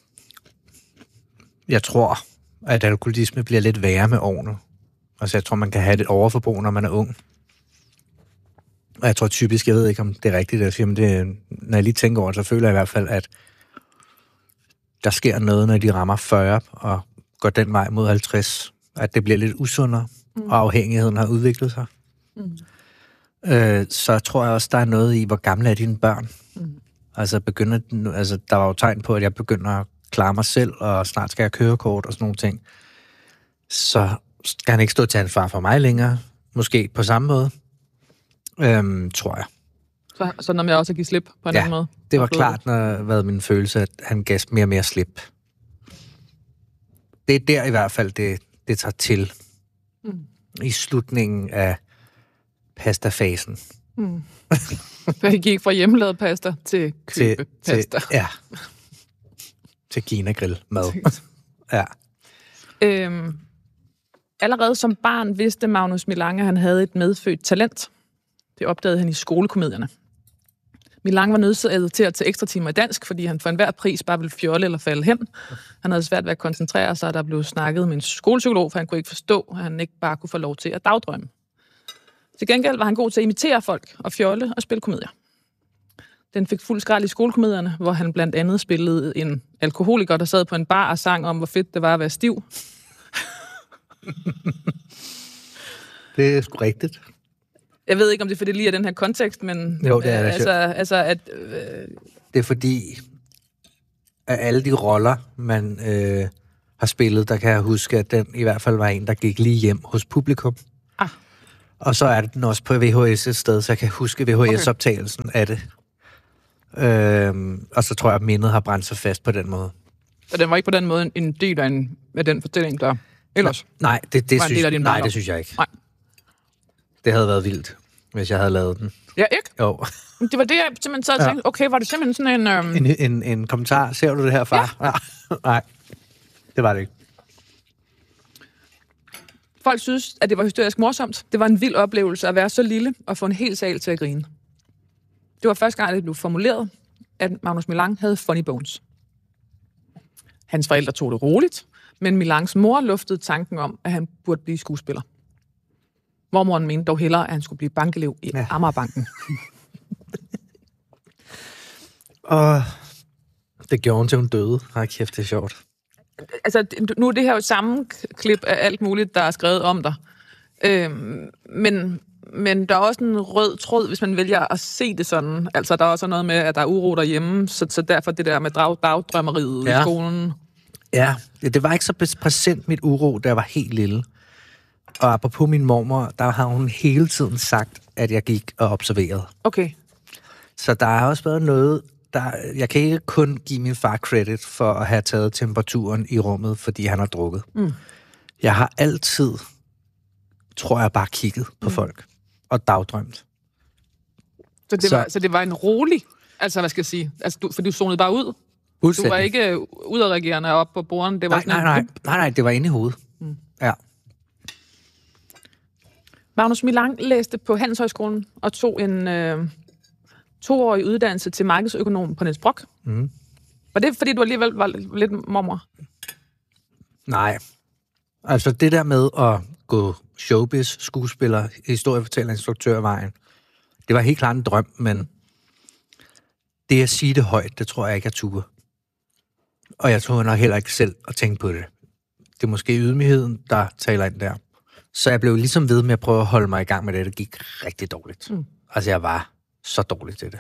jeg tror, at alkoholisme bliver lidt værre med årene. Altså, jeg tror, man kan have et overforbrug, når man er ung. Og jeg tror typisk, jeg ved ikke, om det er rigtigt, at men det, når jeg lige tænker over det, så føler jeg i hvert fald, at der sker noget, når de rammer fyrre og går den vej mod halvtreds. At det bliver lidt usundere, mm. og afhængigheden har udviklet sig. Mm. Øh, så tror jeg også, der er noget i, hvor gamle er dine børn. Mm. Altså, begynder, altså, der var jo tegn på, at jeg begynder at klare mig selv, og snart skal jeg kørekort og sådan nogle ting. Så skal han ikke stå til ansvar for mig længere. Måske på samme måde. Øhm, tror jeg. Så, så når jeg også giver slip på en ja, anden måde? Det var klart, når været min følelse, at han gav mere og mere slip. Det er der i hvert fald, det, det tager til. Mm. I slutningen af pastafasen. Mm. Det gik fra hjemmelavet pasta til købepasta. Til, ja. Til Kina-grill mad. Ja. Øhm, allerede som barn vidste Magnus Milang, at han havde et medfødt talent. Det opdagede han i skolekomedierne. Milang var nødsaget til at tage ekstra timer i dansk, fordi han for enhver pris bare ville fjolle eller falde hen. Han havde svært ved at koncentrere sig, og der blev snakket med en skolepsykolog, for han kunne ikke forstå, at han ikke bare kunne få lov til at dagdrømme. Til gengæld var han god til at imitere folk og fjolle og spille komedier. Den fik fuld skrald i skolekomedierne, hvor han blandt andet spillede en alkoholiker, der sad på en bar og sang om, hvor fedt det var at være stiv. Det er sgu rigtigt. Jeg ved ikke, om det er, fordi det lige er den her kontekst, men... Jo, det er det. Øh, altså, altså, at... Øh... Det er fordi, af alle de roller, man øh, har spillet, der kan jeg huske, at den i hvert fald var en, der gik lige hjem hos publikum. Ah. Og så er den også på V H S et sted, så jeg kan huske V H S-optagelsen okay. af det. Øhm, og så tror jeg, at mindet har brændt sig fast på den måde. Så den var ikke på den måde en del af, en, af den fortælling, der ellers nej, det, det, var en synes, del af din nej, det synes jeg ikke. Nej. Det havde været vildt, hvis jeg havde lavet den. Ja, ikke? Jo. Det var det, jeg simpelthen så tænkte, ja. okay, var det simpelthen sådan en... Øhm... En, en... en kommentar. Ser du det her, far? Ja. Nej, det var det ikke. Folk synes, at det var historisk morsomt. Det var en vild oplevelse at være så lille og få en hel sal til at grine. Det var første gang, det blev formuleret, at Magnus Millang havde funny bones. Hans forældre tog det roligt, men Millangs mor luftede tanken om, at han burde blive skuespiller. Mormoren mente dog hellere, at han skulle blive bankelev i ja. Amagerbanken. Og det gjorde hun til hun døde. Ej, kæft, det er sjovt. Altså, nu er det her jo samme klip af alt muligt, der er skrevet om dig. Øhm, men, men der er også en rød tråd, hvis man vælger at se det sådan. Altså, der er også noget med, at der er uro derhjemme, så, så derfor det der med dag, dagdrømmeriet ja. i skolen. Ja, det var ikke så præsent mit uro, da jeg var helt lille. Og apropos min mormor, der har hun hele tiden sagt, at jeg gik og observerede. Okay. Så der har også været noget, der... Jeg kan ikke kun give min far credit for at have taget temperaturen i rummet, fordi han har drukket. Mm. Jeg har altid, tror jeg, bare kigget på mm. folk og dagdrømt. Så det, så, var, så det var en rolig... Altså, hvad skal jeg sige? Altså, du, for du zonede bare ud? Du var ikke udadreagerende op på bordene? Det var nej, sådan nej, nej, nej, nej, det var inde i hovedet. Mm. Ja. Magnus Millang læste på Handelshøjskolen og tog en øh, toårig uddannelse til markedsøkonom på Niels Brock. Mm. Var det, fordi du alligevel var lidt mormor? Nej. Altså, det der med at gå showbiz, skuespiller, historiefortæller, instruktørvejen, det var helt klart en drøm, men det at sige det højt, det tror jeg ikke, jeg turde. Og jeg tror nok heller ikke selv at tænke på det. Det er måske ydmygheden, der taler ind der. Så jeg blev ligesom ved med at prøve at holde mig i gang med det. Det gik rigtig dårligt. Mm. Altså, jeg var så dårlig til det.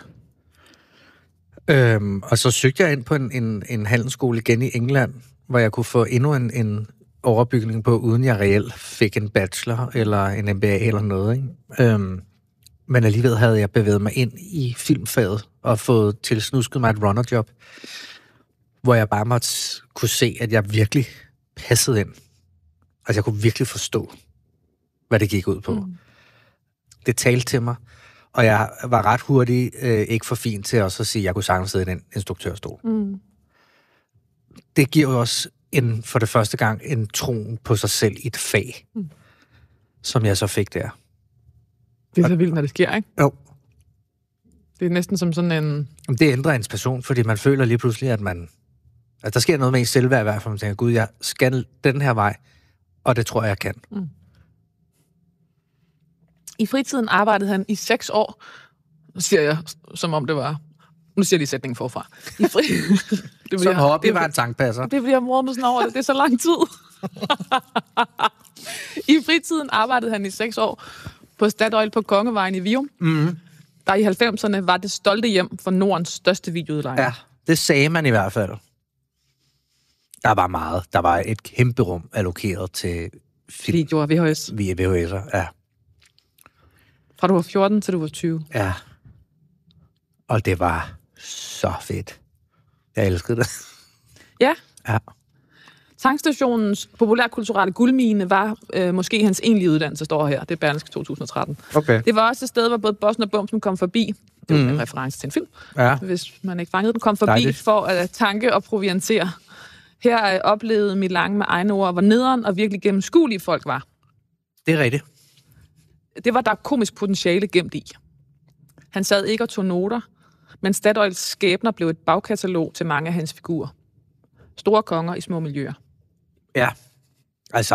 Øhm, og så søgte jeg ind på en, en, en handelsskole igen i England, hvor jeg kunne få endnu en, en overbygning på, uden jeg reelt fik en bachelor eller en M B A eller noget. Ikke? Øhm, men alligevel havde jeg bevæget mig ind i filmfaget og fået tilsnusket mig et runnerjob, hvor jeg bare måtte kunne se, at jeg virkelig passede ind. Altså, jeg kunne virkelig forstå, hvad det gik ud på. Mm. Det talte til mig, og jeg var ret hurtig, øh, ikke for fin til også at sige, at jeg kunne sagtens sidde i den instruktørstol. Mm. Det giver jo også en, for det første gang en troen på sig selv i et fag, mm. som jeg så fik der. Det er så vildt, når det sker, ikke? Jo. Det er næsten som sådan en... Det ændrer ens person, fordi man føler lige pludselig, at man... At der sker noget med ens selvværd i hvert fald, man tænker, gud, jeg skal den her vej, og det tror jeg, jeg kan. Mm. I fritiden arbejdede han i seks år. Nu siger jeg, som om det var... Nu siger jeg lige sætningen forfra. I fri... det bliver, som hobby det, var en tankpasser. Det bliver mordet sådan over det. Det er så lang tid. I fritiden arbejdede han i seks år på Statoil på Kongevejen i Virum. Mm. Der i halvfemserne var det stolte hjem for Nordens største videoudlejning. Ja, det sagde man i hvert fald. Der var meget. Der var et kæmpe rum allokeret til film. Videoer, V H S. Via V H S'er, ja. Fra du var fjorten til du var tyve. Ja. Og det var så fedt. Jeg elskede det. Ja. Ja. Tankstationens populærkulturelle guldmine var øh, måske hans egentlige uddannelse, står her. Det er Berlingske to tusind og tretten. Okay. Det var også et sted, hvor både Bossen og Bumsen kom forbi. Det var mm. en reference til en film. Ja. Hvis man ikke fangede den, kom forbi Dejligt. For at tanke og proviantere. Her øh, oplevede Millang med egne ord, hvor nederen og virkelig gennemskuelige folk var. Det er rigtigt. Det var der komisk potentiale gemt i. Han sad ikke og tog noter, men Statoils skæbner blev et bagkatalog til mange af hans figurer. Store konger i små miljøer. Ja, altså,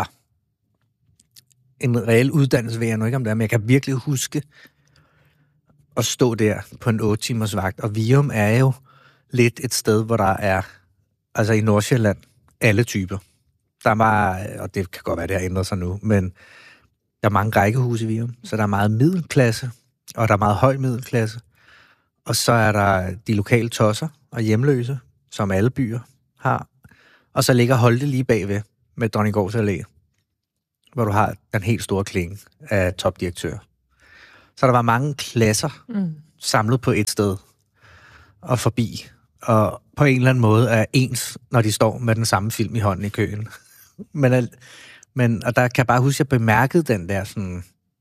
en reel uddannelse ved jeg nu ikke om det er, men jeg kan virkelig huske at stå der på en otte timers vagt, og Virum er jo lidt et sted, hvor der er, altså i Nordsjælland, alle typer. Der var, og det kan godt være, det har ændret sig nu, men Der er mange rækkehuse i Virum, så der er meget middelklasse, og der er meget høj middelklasse. Og så er der de lokale tosser og hjemløse, som alle byer har. Og så ligger Holte lige bagved med Dronninggårds Allé, hvor du har den helt store klinge af topdirektører. Så der var mange klasser mm. samlet på et sted og forbi. Og på en eller anden måde er ens, når de står med den samme film i hånden i køen. men, men, og der kan jeg bare huske, at jeg bemærkede den der sådan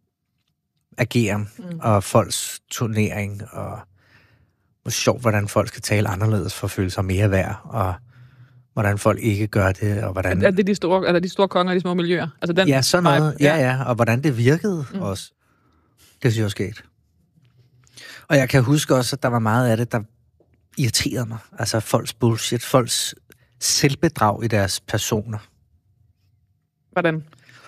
ageren mm. og folks turnering, og hvor sjovt, hvordan folk skal tale anderledes for at føle sig mere værd, og hvordan folk ikke gør det, og hvordan... Er det de store, eller de store konger i de små miljøer? Altså den ja, sådan noget. Ja, ja, og hvordan det virkede mm. også. Det synes jeg også sket. Og jeg kan huske også, at der var meget af det, der irriterede mig. Altså folks bullshit, folks selvbedrag i deres personer. Hvordan?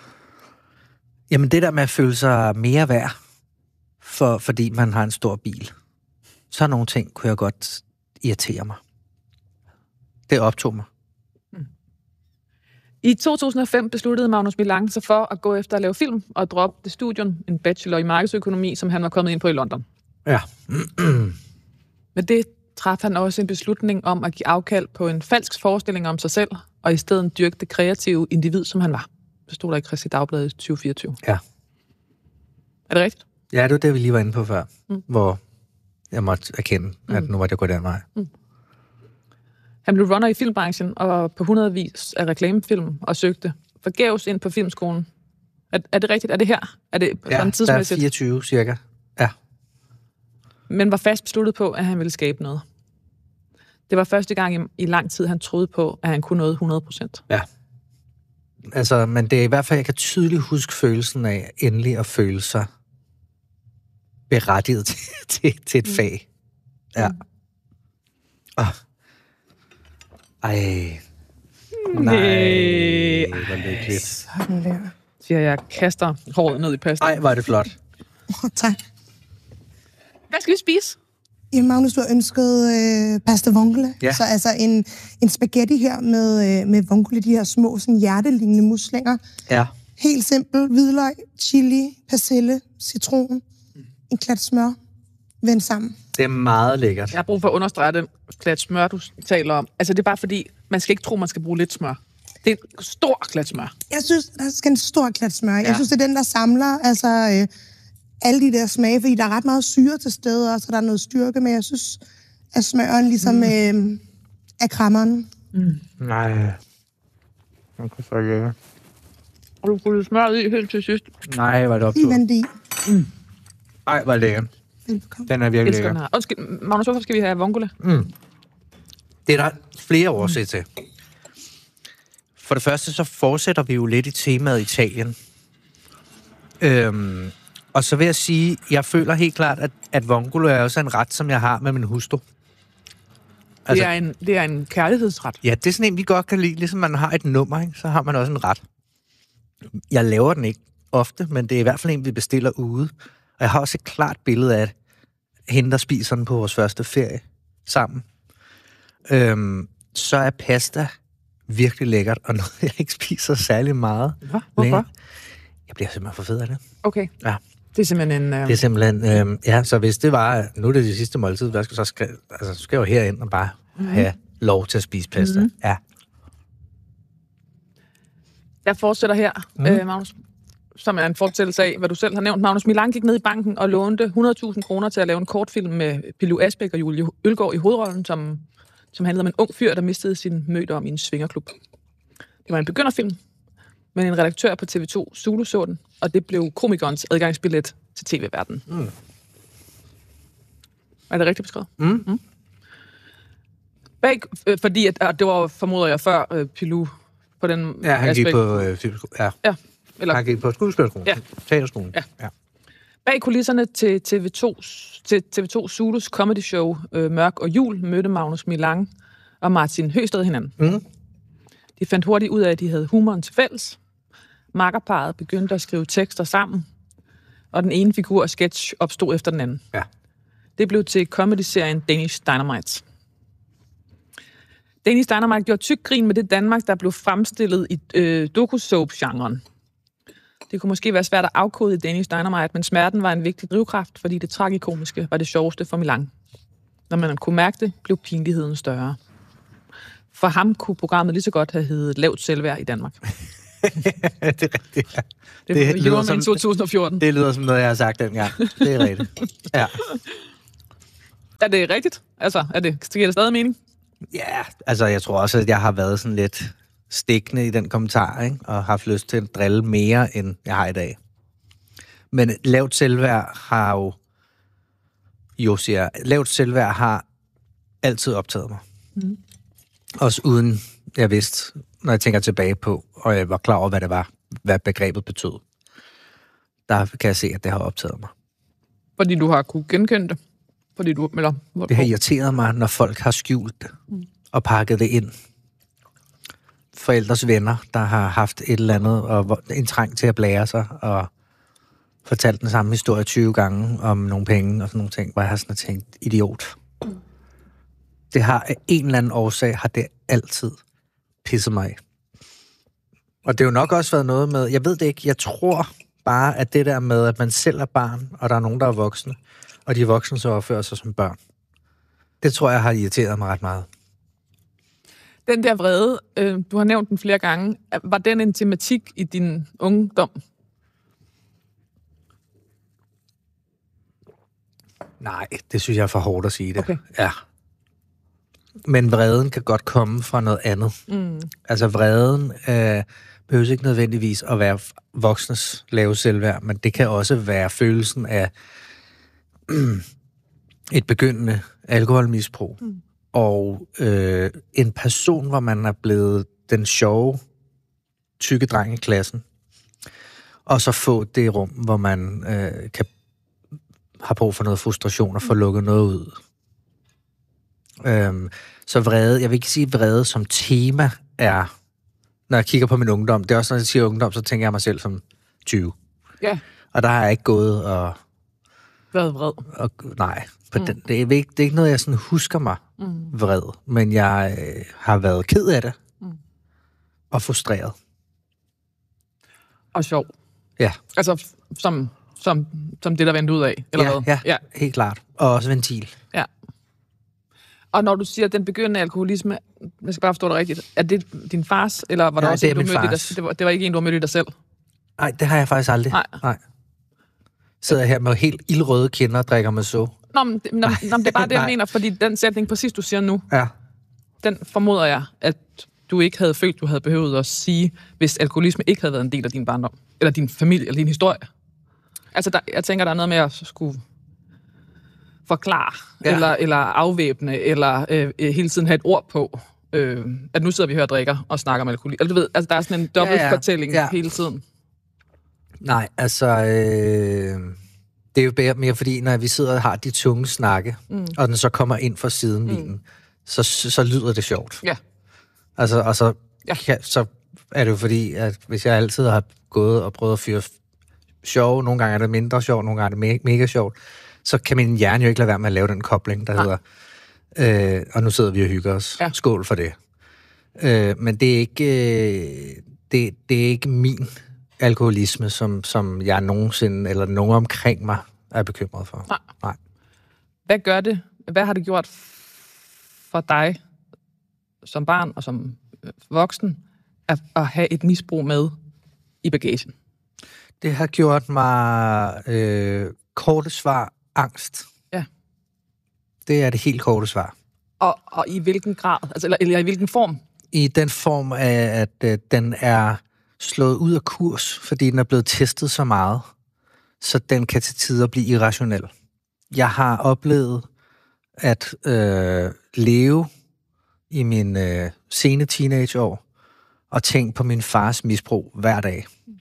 Jamen det der med at føle sig mere værd, for, fordi man har en stor bil. Så nogle ting kunne jeg godt irritere mig. Det optog mig. Mm. I to tusind og fem besluttede Magnus Milang sig for at gå efter at lave film og droppe det studium, en bachelor i markedsøkonomi, som han var kommet ind på i London. Ja. Men det traf han også en beslutning om at give afkald på en falsk forestilling om sig selv, og i stedet dyrke det kreative individ, som han var. Det stod der i Kristi Dagblad i tyve fireogtyve. Ja. Er det rigtigt? Ja, det var det, vi lige var inde på før, mm. hvor jeg måtte erkende, at mm. nu var det gået den vej. Mm. Han blev runner i filmbranchen og på hundredvis af reklamefilm og søgte forgæves ind på filmskolen. Er, er det rigtigt? Er det her? Er det ja, sådan tidsmæssigt? Der er fireogtyve cirka. Ja. Men var fast besluttet på, at han ville skabe noget. Det var første gang i, i lang tid, han troede på, at han kunne noget hundrede procent. Ja. Altså, men det er i hvert fald, jeg kan tydeligt huske følelsen af endelig at føle sig berettiget til, til, til et fag. Ja. Mm. Oh. Ej. Nej. Hvor lykkeligt. Sådan der. Siger jeg, kaster håret ned i pasta. Ej, hvor er det flot. Oh, tak. Hvad skal vi spise? Jamen, Magnus, du har ønsket øh, pasta vongole. Ja. Så altså en, en spaghetti her med, øh, med vongole, de her små sådan hjertelignende muslinger. Ja. Helt simpel. Hvidløg, chili, persille, citron, en klat smør. Vend sammen. Det er meget lækkert. Jeg har brug for at understrege den klat smør, du taler om. Altså, det er bare fordi, man skal ikke tro, man skal bruge lidt smør. Det er en stor klat smør. Jeg synes, der skal en stor klat smør. Ja. Jeg synes, det er den, der samler altså, øh, alle de der smage, fordi der er ret meget syre til stede, og så der er noget styrke, men jeg synes, at smøren ligesom mm. øh, er krammeren. Mm. Nej. Jeg kan så ikke. Og du kunne smøre i helt til sidst. Nej, var det optog. I mm. Ej, hvor lækker. Den er virkelig lækker. Undskyld, Magnus, hvorfor skal vi have vongole? Mm. Det er der flere årsager til. For det første, så fortsætter vi jo lidt i temaet Italien. Øhm, og så vil jeg sige, jeg føler helt klart, at, at vongole er også en ret, som jeg har med min hustru. Altså, det, er en, det er en kærlighedsret. Ja, det er sådan en, vi godt kan lide. Ligesom man har et nummer, ikke? Så har man også en ret. Jeg laver den ikke ofte, men det er i hvert fald en, vi bestiller ude. Og jeg har også et klart billede af hende, der spiser den på vores første ferie sammen. Øhm, så er pasta virkelig lækkert, og noget, jeg ikke spiser særlig meget. Hva? Hvorfor? Jeg bliver simpelthen for fed af det. Okay. Ja. Det er simpelthen en... Øh... Det er simpelthen... Øh, ja, så hvis det var... Nu er det det sidste måltid, der skal, så skal, altså, så skal jeg jo herind og bare mm-hmm. have lov til at spise pasta. Mm-hmm. Ja. Jeg fortsætter her, mm. øh, Magnus, som er en fortællelse af, hvad du selv har nævnt. Magnus Milang gik ned i banken og lånte hundrede tusind kroner til at lave en kortfilm med Pilou Asbæk og Julie Ølgaard i hovedrollen, som, som handlede om en ung fyr, der mistede sin mødom i en svingerklub. Det var en begynderfilm, men en redaktør på T V to Zulu så den, og det blev komikernes adgangsbillet til tv-verdenen. Mm. Er det rigtigt beskrevet? Mm. Mm. Bag, øh, fordi at, at det var, formoder jeg, før øh, Pilou på den ja, han aspekt. gik på øh, ja. Ja. Eller, han gik på skuespillerskolen. Ja. Teaterskolen. Ja. Ja. Bag kulisserne til T V to, til T V to Zulus comedy show øh, Mørk og Jul mødte Magnus Milang og Martin Høsted hinanden. Mm. De fandt hurtigt ud af, at de havde humoren til fælles. Makkerparret begyndte at skrive tekster sammen, og den ene figur af sketch opstod efter den anden. Ja. Det blev til comedy-serien Danish Dynamite. Danish Dynamite gjorde tyk grin med det Danmark, der blev fremstillet i øh, doku-soap-genren. Det kunne måske være svært at afkode i Danish Dynamite, men smerten var en vigtig drivkraft, fordi det tragikomiske var det sjoveste for Milan. Når man kunne mærke det, blev pinligheden større. For ham kunne programmet lige så godt have heddet Lavt Selvværd i Danmark. Det er rigtigt, ja. Det, det lyder som to tusind og fjorten. Det lyder som noget, jeg har sagt dengang. Det er rigtigt. Ja. Er det rigtigt? Altså, er det, giver det stadig mening? Ja, altså jeg tror også, at jeg har været sådan lidt stikkende i den kommentar, ikke? Og haft lyst til at drille mere, end jeg har i dag. Men lavt selvværd har jo, jo siger, lavt selvværd har altid optaget mig. Mm. Også uden jeg vidste, når jeg tænker tilbage på, og jeg var klar over, hvad det var, hvad begrebet betød. Der kan jeg se, at det har optaget mig. Fordi du har kunne genkende det? Fordi du, eller, det har irriteret mig, når folk har skjult det mm. og pakket det ind. Forældres venner, der har haft et eller andet, og en trang til at blære sig, og fortalt den samme historie tyve gange om nogle penge og sådan nogle ting, hvor jeg har sådan tænkt, idiot. Mm. Det har af en eller anden årsag, har det altid pisset mig af. Og det har jo nok også været noget med, jeg ved det ikke, jeg tror bare, at det der med, at man selv er barn, og der er nogen, der er voksne, og de voksne så opfører sig som børn. Det tror jeg har irriteret mig ret meget. Den der vrede, øh, du har nævnt den flere gange, var den en tematik i din ungdom? Nej, det synes jeg er for hårdt at sige det. Okay. Ja. Men vreden kan godt komme fra noget andet. Mm. Altså vreden øh, behøver ikke nødvendigvis at være voksnes lave selvværd, men det kan også være følelsen af mm, et begyndende alkoholmisbrug. Mm. Og øh, en person, hvor man er blevet den sjove, tykke dreng i klassen, og så få det rum, hvor man øh, kan har brug for noget frustration og få lukket noget ud. Øhm, så vrede, jeg vil ikke sige vrede som tema er, når jeg kigger på min ungdom, det er også, når jeg siger ungdom, så tænker jeg mig selv som tyve. Ja. Og der har jeg ikke gået og... Været vred? Og, nej, på mm. den, det, er ikke, det er ikke noget, jeg sådan husker mig mm. vred, men jeg øh, har været ked af det. Mm. Og frustreret. Og sjov. Ja. Altså, som... Som, som det, der vendte ud af, eller ja, hvad? Ja, ja, helt klart. Og også ventil. Ja. Og når du siger, at den begyndende alkoholisme, jeg skal bare forstå det rigtigt, er det din fars, eller var det Nej, også det en, du min mødte fars. dig, det, var, det var ikke en, du har mødt i dig selv? Nej, det har jeg faktisk aldrig. Nej. Nej. Sidder jeg her med helt ildrøde kinder og drikker med så. Nå, men, det, nå, nå, det er bare det, jeg mener, fordi den sætning, præcis du siger nu, ja. Den formoder jeg, at du ikke havde følt, du havde behøvet at sige, hvis alkoholisme ikke havde været en del af din barndom, eller din familie, eller din historie. Altså, der, jeg tænker, der er noget med at skulle forklare, ja. eller, eller afvæbne, eller øh, hele tiden have et ord på, øh, at nu sidder vi her og drikker og snakker om alkohol. Altså, du ved, altså, der er sådan en dobbelt ja, ja. fortælling ja. hele tiden. Nej, altså, øh, det er jo bare mere fordi, når vi sidder og har de tunge snakke, mm. og den så kommer ind fra sidenlinjen, mm. så, så, så lyder det sjovt. Ja. Altså, og så, ja. kan, så er det jo fordi, at hvis jeg altid har gået og prøvet at fyre sjov, nogle gange er det mindre sjovt, nogle gange er det me- mega sjovt, så kan min hjerne jo ikke lade være med at lave den kobling, der ja. hedder, øh, og nu sidder vi og hygger os. Ja. Skål for det. Øh, men det er ikke, øh, det, det er ikke min alkoholisme, som, som jeg nogensinde, eller nogen omkring mig, er bekymret for. Nej. Nej. Hvad gør det? Hvad har det gjort for dig, som barn og som voksen, at, at have et misbrug med i bagagen? Det har gjort mig øh, korte svar, angst. Ja. Det er det helt korte svar. Og, og i hvilken grad? Altså, eller, eller i hvilken form? I den form af, at øh, den er slået ud af kurs, fordi den er blevet testet så meget, så den kan til tider blive irrationel. Jeg har oplevet at øh, leve i mine øh, sene teenageår og tænke på min fars misbrug hver dag.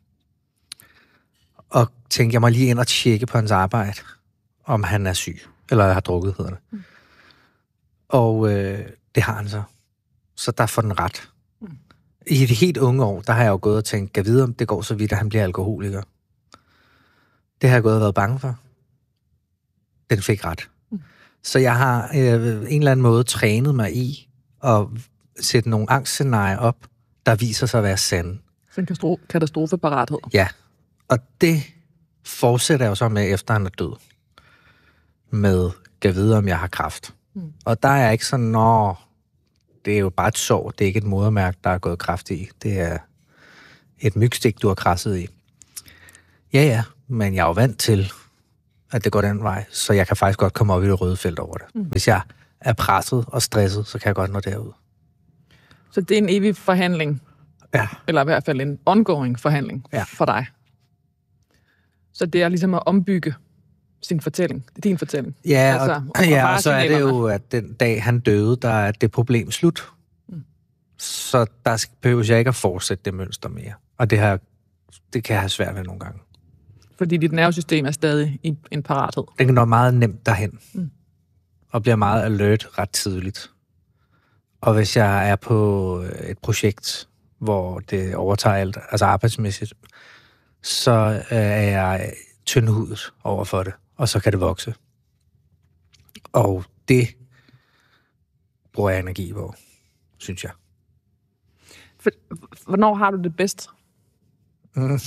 Og tænke, jeg må lige ind og tjekke på hans arbejde, om han er syg, eller har drukket, hedder det. Mm. Og øh, det har han så. Så der får den ret. Mm. I de helt unge år, der har jeg jo gået og tænkt, kan vide, om det går så vidt, at han bliver alkoholiker. Det har jeg gået og været bange for. Den fik ret. Mm. Så jeg har øh, en eller anden måde trænet mig i at sætte nogle angstscenarier op, der viser sig at være sande. Så en katastrofeparathed. Ja. Og det fortsætter jeg jo så med, efter han er død. Med, kan vide, om jeg har kræft. Mm. Og der er jeg ikke sådan, nå, det er jo bare et sår, det er ikke et modermærke, der er gået kræft i. Det er et mygstik, du har krasset i. Ja, ja, men jeg er jo vant til, at det går den vej, så jeg kan faktisk godt komme op i det røde felt over det. Mm. Hvis jeg er presset og stresset, så kan jeg godt nå derud. Så det er en evig forhandling? Ja. Eller i hvert fald en ongoing forhandling ja. for dig? Så det er ligesom at ombygge sin fortælling. Det er din fortælling. Ja, altså, og, og, ja, og så er det jo, at den dag han døde, der er det problem slut. Mm. Så der behøver jeg ikke at fortsætte det mønster mere. Og det, her, det kan jeg have svært ved nogle gange. Fordi dit nervesystem er stadig i en parathed. Det kan nå meget nemt derhen. Mm. Og bliver meget alert ret tidligt. Og hvis jeg er på et projekt, hvor det overtager alt, altså arbejdsmæssigt, så er jeg tyndhudet over for det, og så kan det vokse. Og det bruger jeg energi på, synes jeg. For, hvornår har du det bedst? Mm.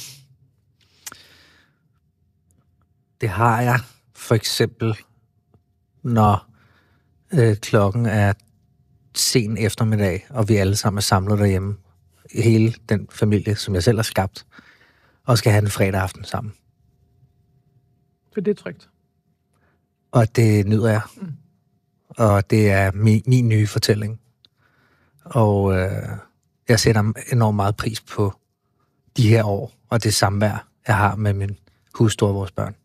Det har jeg for eksempel, når øh, klokken er sen eftermiddag, og vi alle sammen er samlet derhjemme. Hele den familie, som jeg selv har skabt, og skal have en fredag aften sammen. For det er trygt. Og det nyder jeg. Mm. Og det er min, min nye fortælling. Og øh, jeg sætter enormt meget pris på de her år, og det samvær, jeg har med min hustru og vores børn.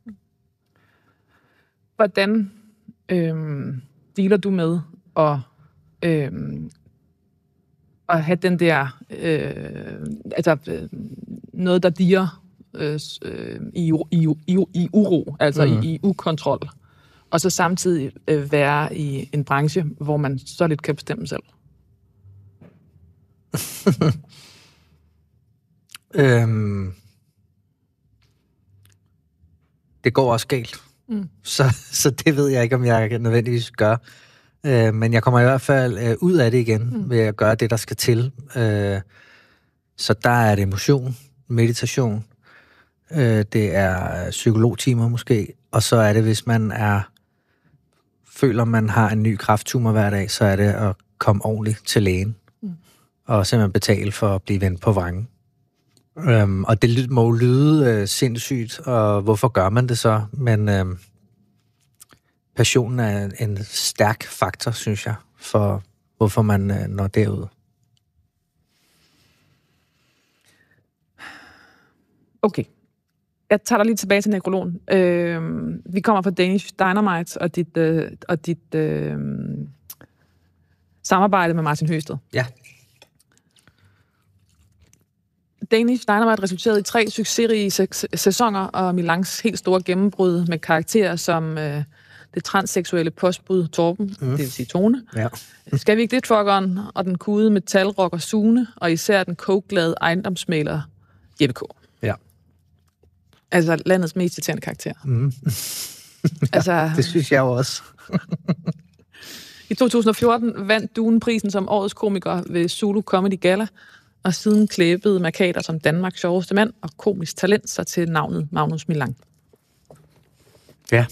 Hvordan øh, dealer du med at, øh, at have den der, øh, altså øh, noget, der dirrer øh, i, i, i, i uro, altså mm. i, i ukontrol, og så samtidig øh, være i en branche, hvor man så lidt kan bestemme selv? øhm, det går også galt. Mm. Så, så det ved jeg ikke, om jeg nødvendigvis gør. Øh, men jeg kommer i hvert fald øh, ud af det igen, mm. ved at gøre det, der skal til. Øh, så der er det motion, meditation, øh, det er psykologtimer måske, og så er det, hvis man er føler, man har en ny kræfttumor hver dag, så er det at komme ordentligt til lægen. Mm. Og simpelthen betale for at blive vendt på vrangen. Øhm, og det må lyde øh, sindssygt, og hvorfor gør man det så? Men øh, passionen er en stærk faktor, synes jeg, for hvorfor man øh, når derud. Okay. Jeg tager dig lige tilbage til nekrologen. Øh, vi kommer fra Danish Dynamite og dit, øh, og dit øh, samarbejde med Martin Høsted. Ja. Danish Dynamite resulterede i tre succesrige sæsoner, og Milans helt store gennembrud med karakterer som øh, det transseksuelle postbud Torben, mm. det vil sige Tone. Ja. Skal vi ikke det, truckeren, og den kude metalrocker Sune, og især den coke-glade ejendomsmæler Jeppe K. Ja. Altså landets mest irriterende karakter. Mm. Ja, altså, det synes jeg også. I to tusind og fjorten vandt Dune prisen som årets komiker ved Zulu Comedy Gala, og siden klæbede Mercator som Danmarks sjoveste mand og komisk talent sig til navnet Magnus Milang. Ja.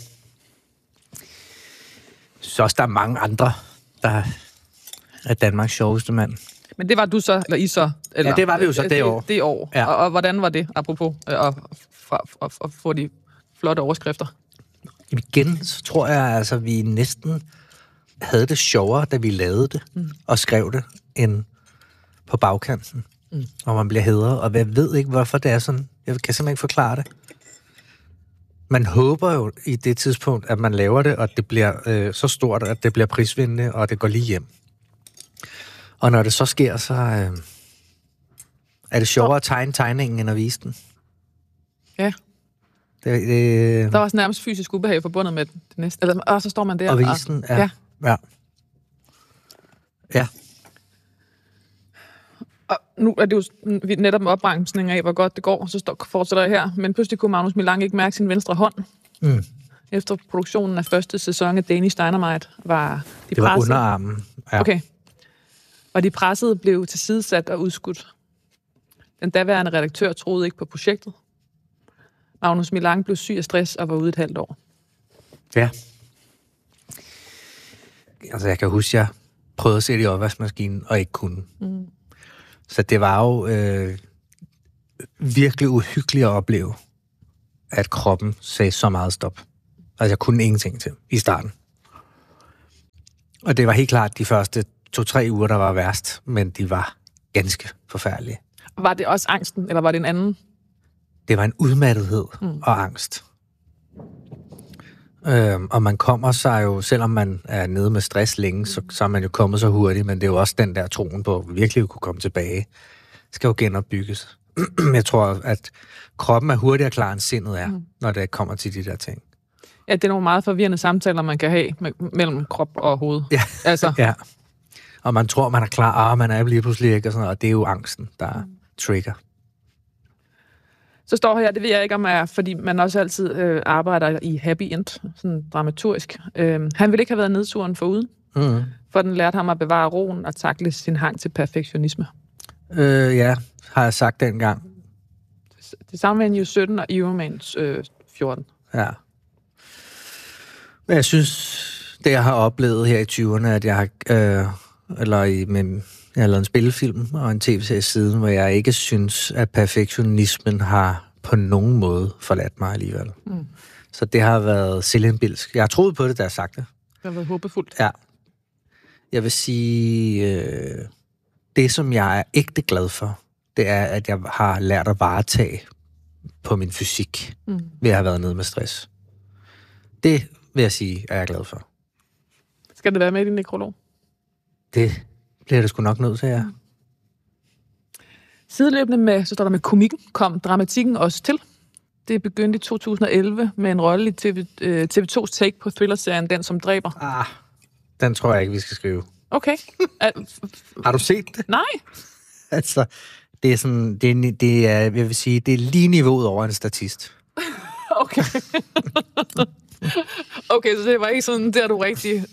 Så også der er mange andre, der er Danmarks sjoveste mand. Men det var du så, eller I så? Eller, ja, det var vi jo så det, det år. Det år. Ja. Og, og hvordan var det, apropos, at, at, at, at få de flotte overskrifter? Igen, så tror jeg, altså, vi næsten havde det sjovere, da vi lavede det, mm. og skrev det, end på bagkanten, mm. hvor man bliver hædret. Og jeg ved ikke, hvorfor det er sådan. Jeg kan simpelthen ikke forklare det. Man håber jo i det tidspunkt, at man laver det, og det bliver øh, så stort, at det bliver prisvindende, og det går lige hjem. Og når det så sker, så øh, er det sjovere at tegne tegningen, end at vise den. Ja. Det, det, der var også nærmest fysisk ubehag forbundet med det næste. Altså, og så står man der. Og vise den, ja. Ja. ja. ja. Og nu er det jo netop en opbremsning af, hvor godt det går, så står, fortsætter jeg her. Men pludselig kunne Magnus Milang ikke mærke sin venstre hånd. Mm. Efter produktionen af første sæson af Danish Dynamite var de det var pressede. Underarmen. Ja. Okay. Og de pressede blev tilsidesat og udskudt. Den daværende redaktør troede ikke på projektet. Magnus Millang blev syg af stress og var ude et halvt år. Ja. Altså, jeg kan huske, jeg prøvede at sætte i opvaskemaskinen, og ikke kunne. Mm. Så det var jo øh, virkelig uhyggeligt at opleve, at kroppen sagde så meget stop. Altså, jeg kunne ingenting til i starten. Og det var helt klart de første to-tre uger, der var værst, men de var ganske forfærdelige. Var det også angsten, eller var det en anden? Det var en udmattethed mm. og angst. Øhm, og man kommer sig jo, selvom man er nede med stress længe, så, så er man jo kommet så hurtigt, men det er jo også den der troen på, at virkelig kunne komme tilbage, skal jo genopbygges. Jeg tror, at kroppen er hurtigere klar, end sindet er, mm. når det kommer til de der ting. Ja, det er nogle meget forvirrende samtaler, man kan have me- mellem krop og hoved. Ja. Altså. Ja. Og man tror, man er klar, og man er lige pludselig ikke, og sådan noget, og det er jo angsten, der mm. trigger. Så står her, det ved jeg ikke om er, fordi man også altid øh, arbejder i happy end, sådan dramaturgisk. Øh, han ville ikke have været nedturen foruden, mm. for den lærte ham at bevare roen og takle sin hang til perfektionisme. Øh, ja, har jeg sagt dengang. Det samme med en U sytten og Ironman øh, fjorten. Ja. Men jeg synes, det jeg har oplevet her i tyverne, at jeg har, øh, eller i, med, jeg har lavet en spillefilm og en tv-serie siden, hvor jeg ikke synes, at perfektionismen har på nogen måde forladt mig alligevel. Mm. Så det har været selvindbilsk. Jeg har troet på det, da jeg har sagt det. Det har været håbefuldt. Ja. Jeg vil sige, øh, det som jeg er ægte glad for, det er, at jeg har lært at varetage på min fysik, mm. ved at have været nede med stress. Det vil jeg sige, er jeg glad for. Skal det være med i din nekrolog? Det bliver det sgu nok nødt til, ja. Sideløbende med, så står der med komikken, kom dramatikken også til. Det begyndte i to tusind og elleve med en rolle i T V, øh, T V to's take på thrillerserien Den, som dræber. Ah, den tror jeg ikke, vi skal skrive. Okay. Har du set det? Nej. Altså, det er sådan, det er, det er, jeg vil sige, det er lige niveauet over en statist. Okay. Okay, så det var ikke sådan, der du rigtig...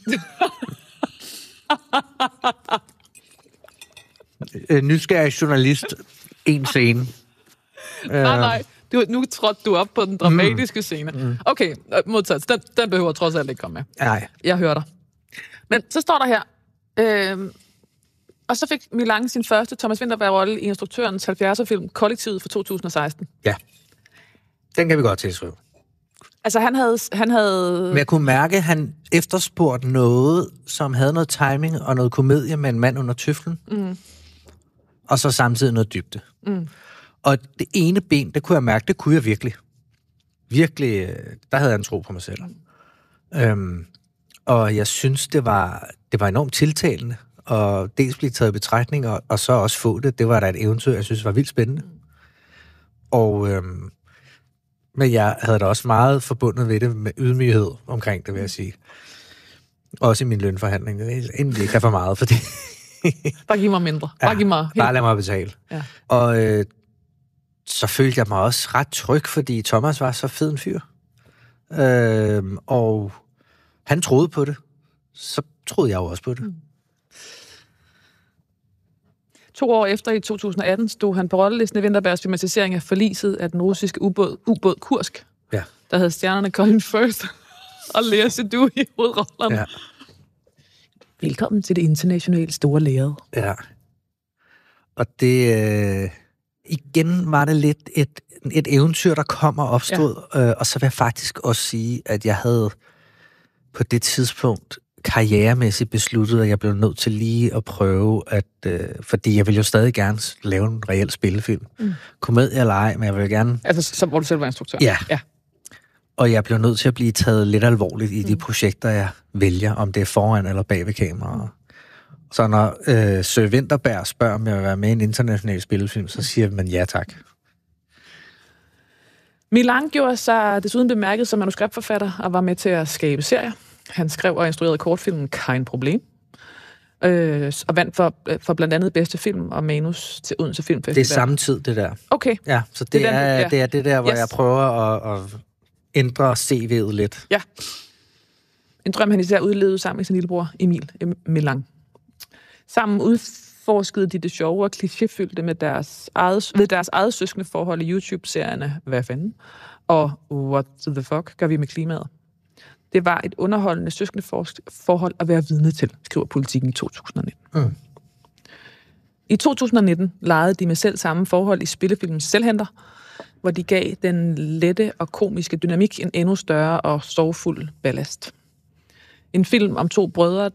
Nysgerrig journalist, en scene. Nej, nej. Du, nu trådte du op på den dramatiske scene. Mm. Okay, modtaget. Den, den behøver trods alt ikke komme med. Nej. Jeg hører dig. Men så står der her... Øh, og så fik Millang sin første Thomas Vinterberg-rolle i instruktørens halvfjerdser-film Kollektivet fra to tusind og seksten. Ja. Den kan vi godt tilskrive. Altså, han havde, han havde... Men jeg kunne mærke, at han efterspurgte noget, som havde noget timing og noget komedie med en mand under tøflen. Mm. Og så samtidig noget dybde. Mm. Og det ene ben, det kunne jeg mærke, det kunne jeg virkelig. Virkelig, der havde jeg en tro på mig selv. Mm. Øhm, og jeg synes, det var, det var enormt tiltalende. Og dels blive taget i betragtning, og, og så også få det. Det var da et eventyr, jeg synes var vildt spændende. Mm. Og... Øhm, Men jeg havde da også meget forbundet ved det med ydmyghed omkring det, vil jeg sige. Også i min lønforhandling. Det er endelig ikke for meget, fordi... Bare giv mig mindre. Bare ja, giv mig... Bare lad mig betale. Ja. Og øh, så følte jeg mig også ret tryg, fordi Thomas var så fed en fyr. Øh, og han troede på det. Så troede jeg jo også på det. Mm. To år efter, i to tusind og atten, stod han på rollelisten i Vinterbergs filmatisering af Forliset af den russiske ubåd, ubåd Kursk, ja. Der havde stjernerne Colin Firth og Lea Seydoux i hovedrollerne. Ja. Velkommen til det internationale store lærred. Ja. Og det... Øh, igen var det lidt et, et eventyr, der kom og opstod. Ja. Øh, og så vil jeg faktisk også sige, at jeg havde på det tidspunkt... karrieremæssigt besluttet, at jeg blev nødt til lige at prøve, at, øh, fordi jeg ville jo stadig gerne lave en reel spillefilm. Mm. Komedie eller ej, men jeg ville gerne... Altså, så hvor du selv var instruktør? Ja. ja. Og jeg blev nødt til at blive taget lidt alvorligt i mm. de projekter, jeg vælger, om det er foran eller bag ved kameraet. Mm. Så når øh, Sø Vinterberg spørger, om jeg vil være med i en international spillefilm, så siger man ja tak. Millang gjorde sig desuden bemærket som manuskriptforfatter og var med til at skabe serier. Han skrev og instruerede kortfilmen Kein Problem, øh, og vandt for, for blandt andet bedste film og manus til Odense Filmfestival. Det er samme tid, det der. Okay. Ja, så det, det, er, den, ja. det er det der, hvor yes. jeg prøver at, at ændre C V'et lidt. Ja. En drøm, han især udlevede sammen med sin lillebror Emil Millang. Sammen udforskede de det sjove og klichéfyldte med deres eget, ved deres eget søskende forhold i YouTube-serierne Hvad fanden? Og what the fuck gør vi med klimaet? Det var et underholdende søskende forhold at være vidne til, skriver Politikken i to tusind nitten. Mm. I to tusind nitten legede de med selv samme forhold i spillefilmen Selvhenter, hvor de gav den lette og komiske dynamik en endnu større og sorgfuld ballast. En film om to brødre,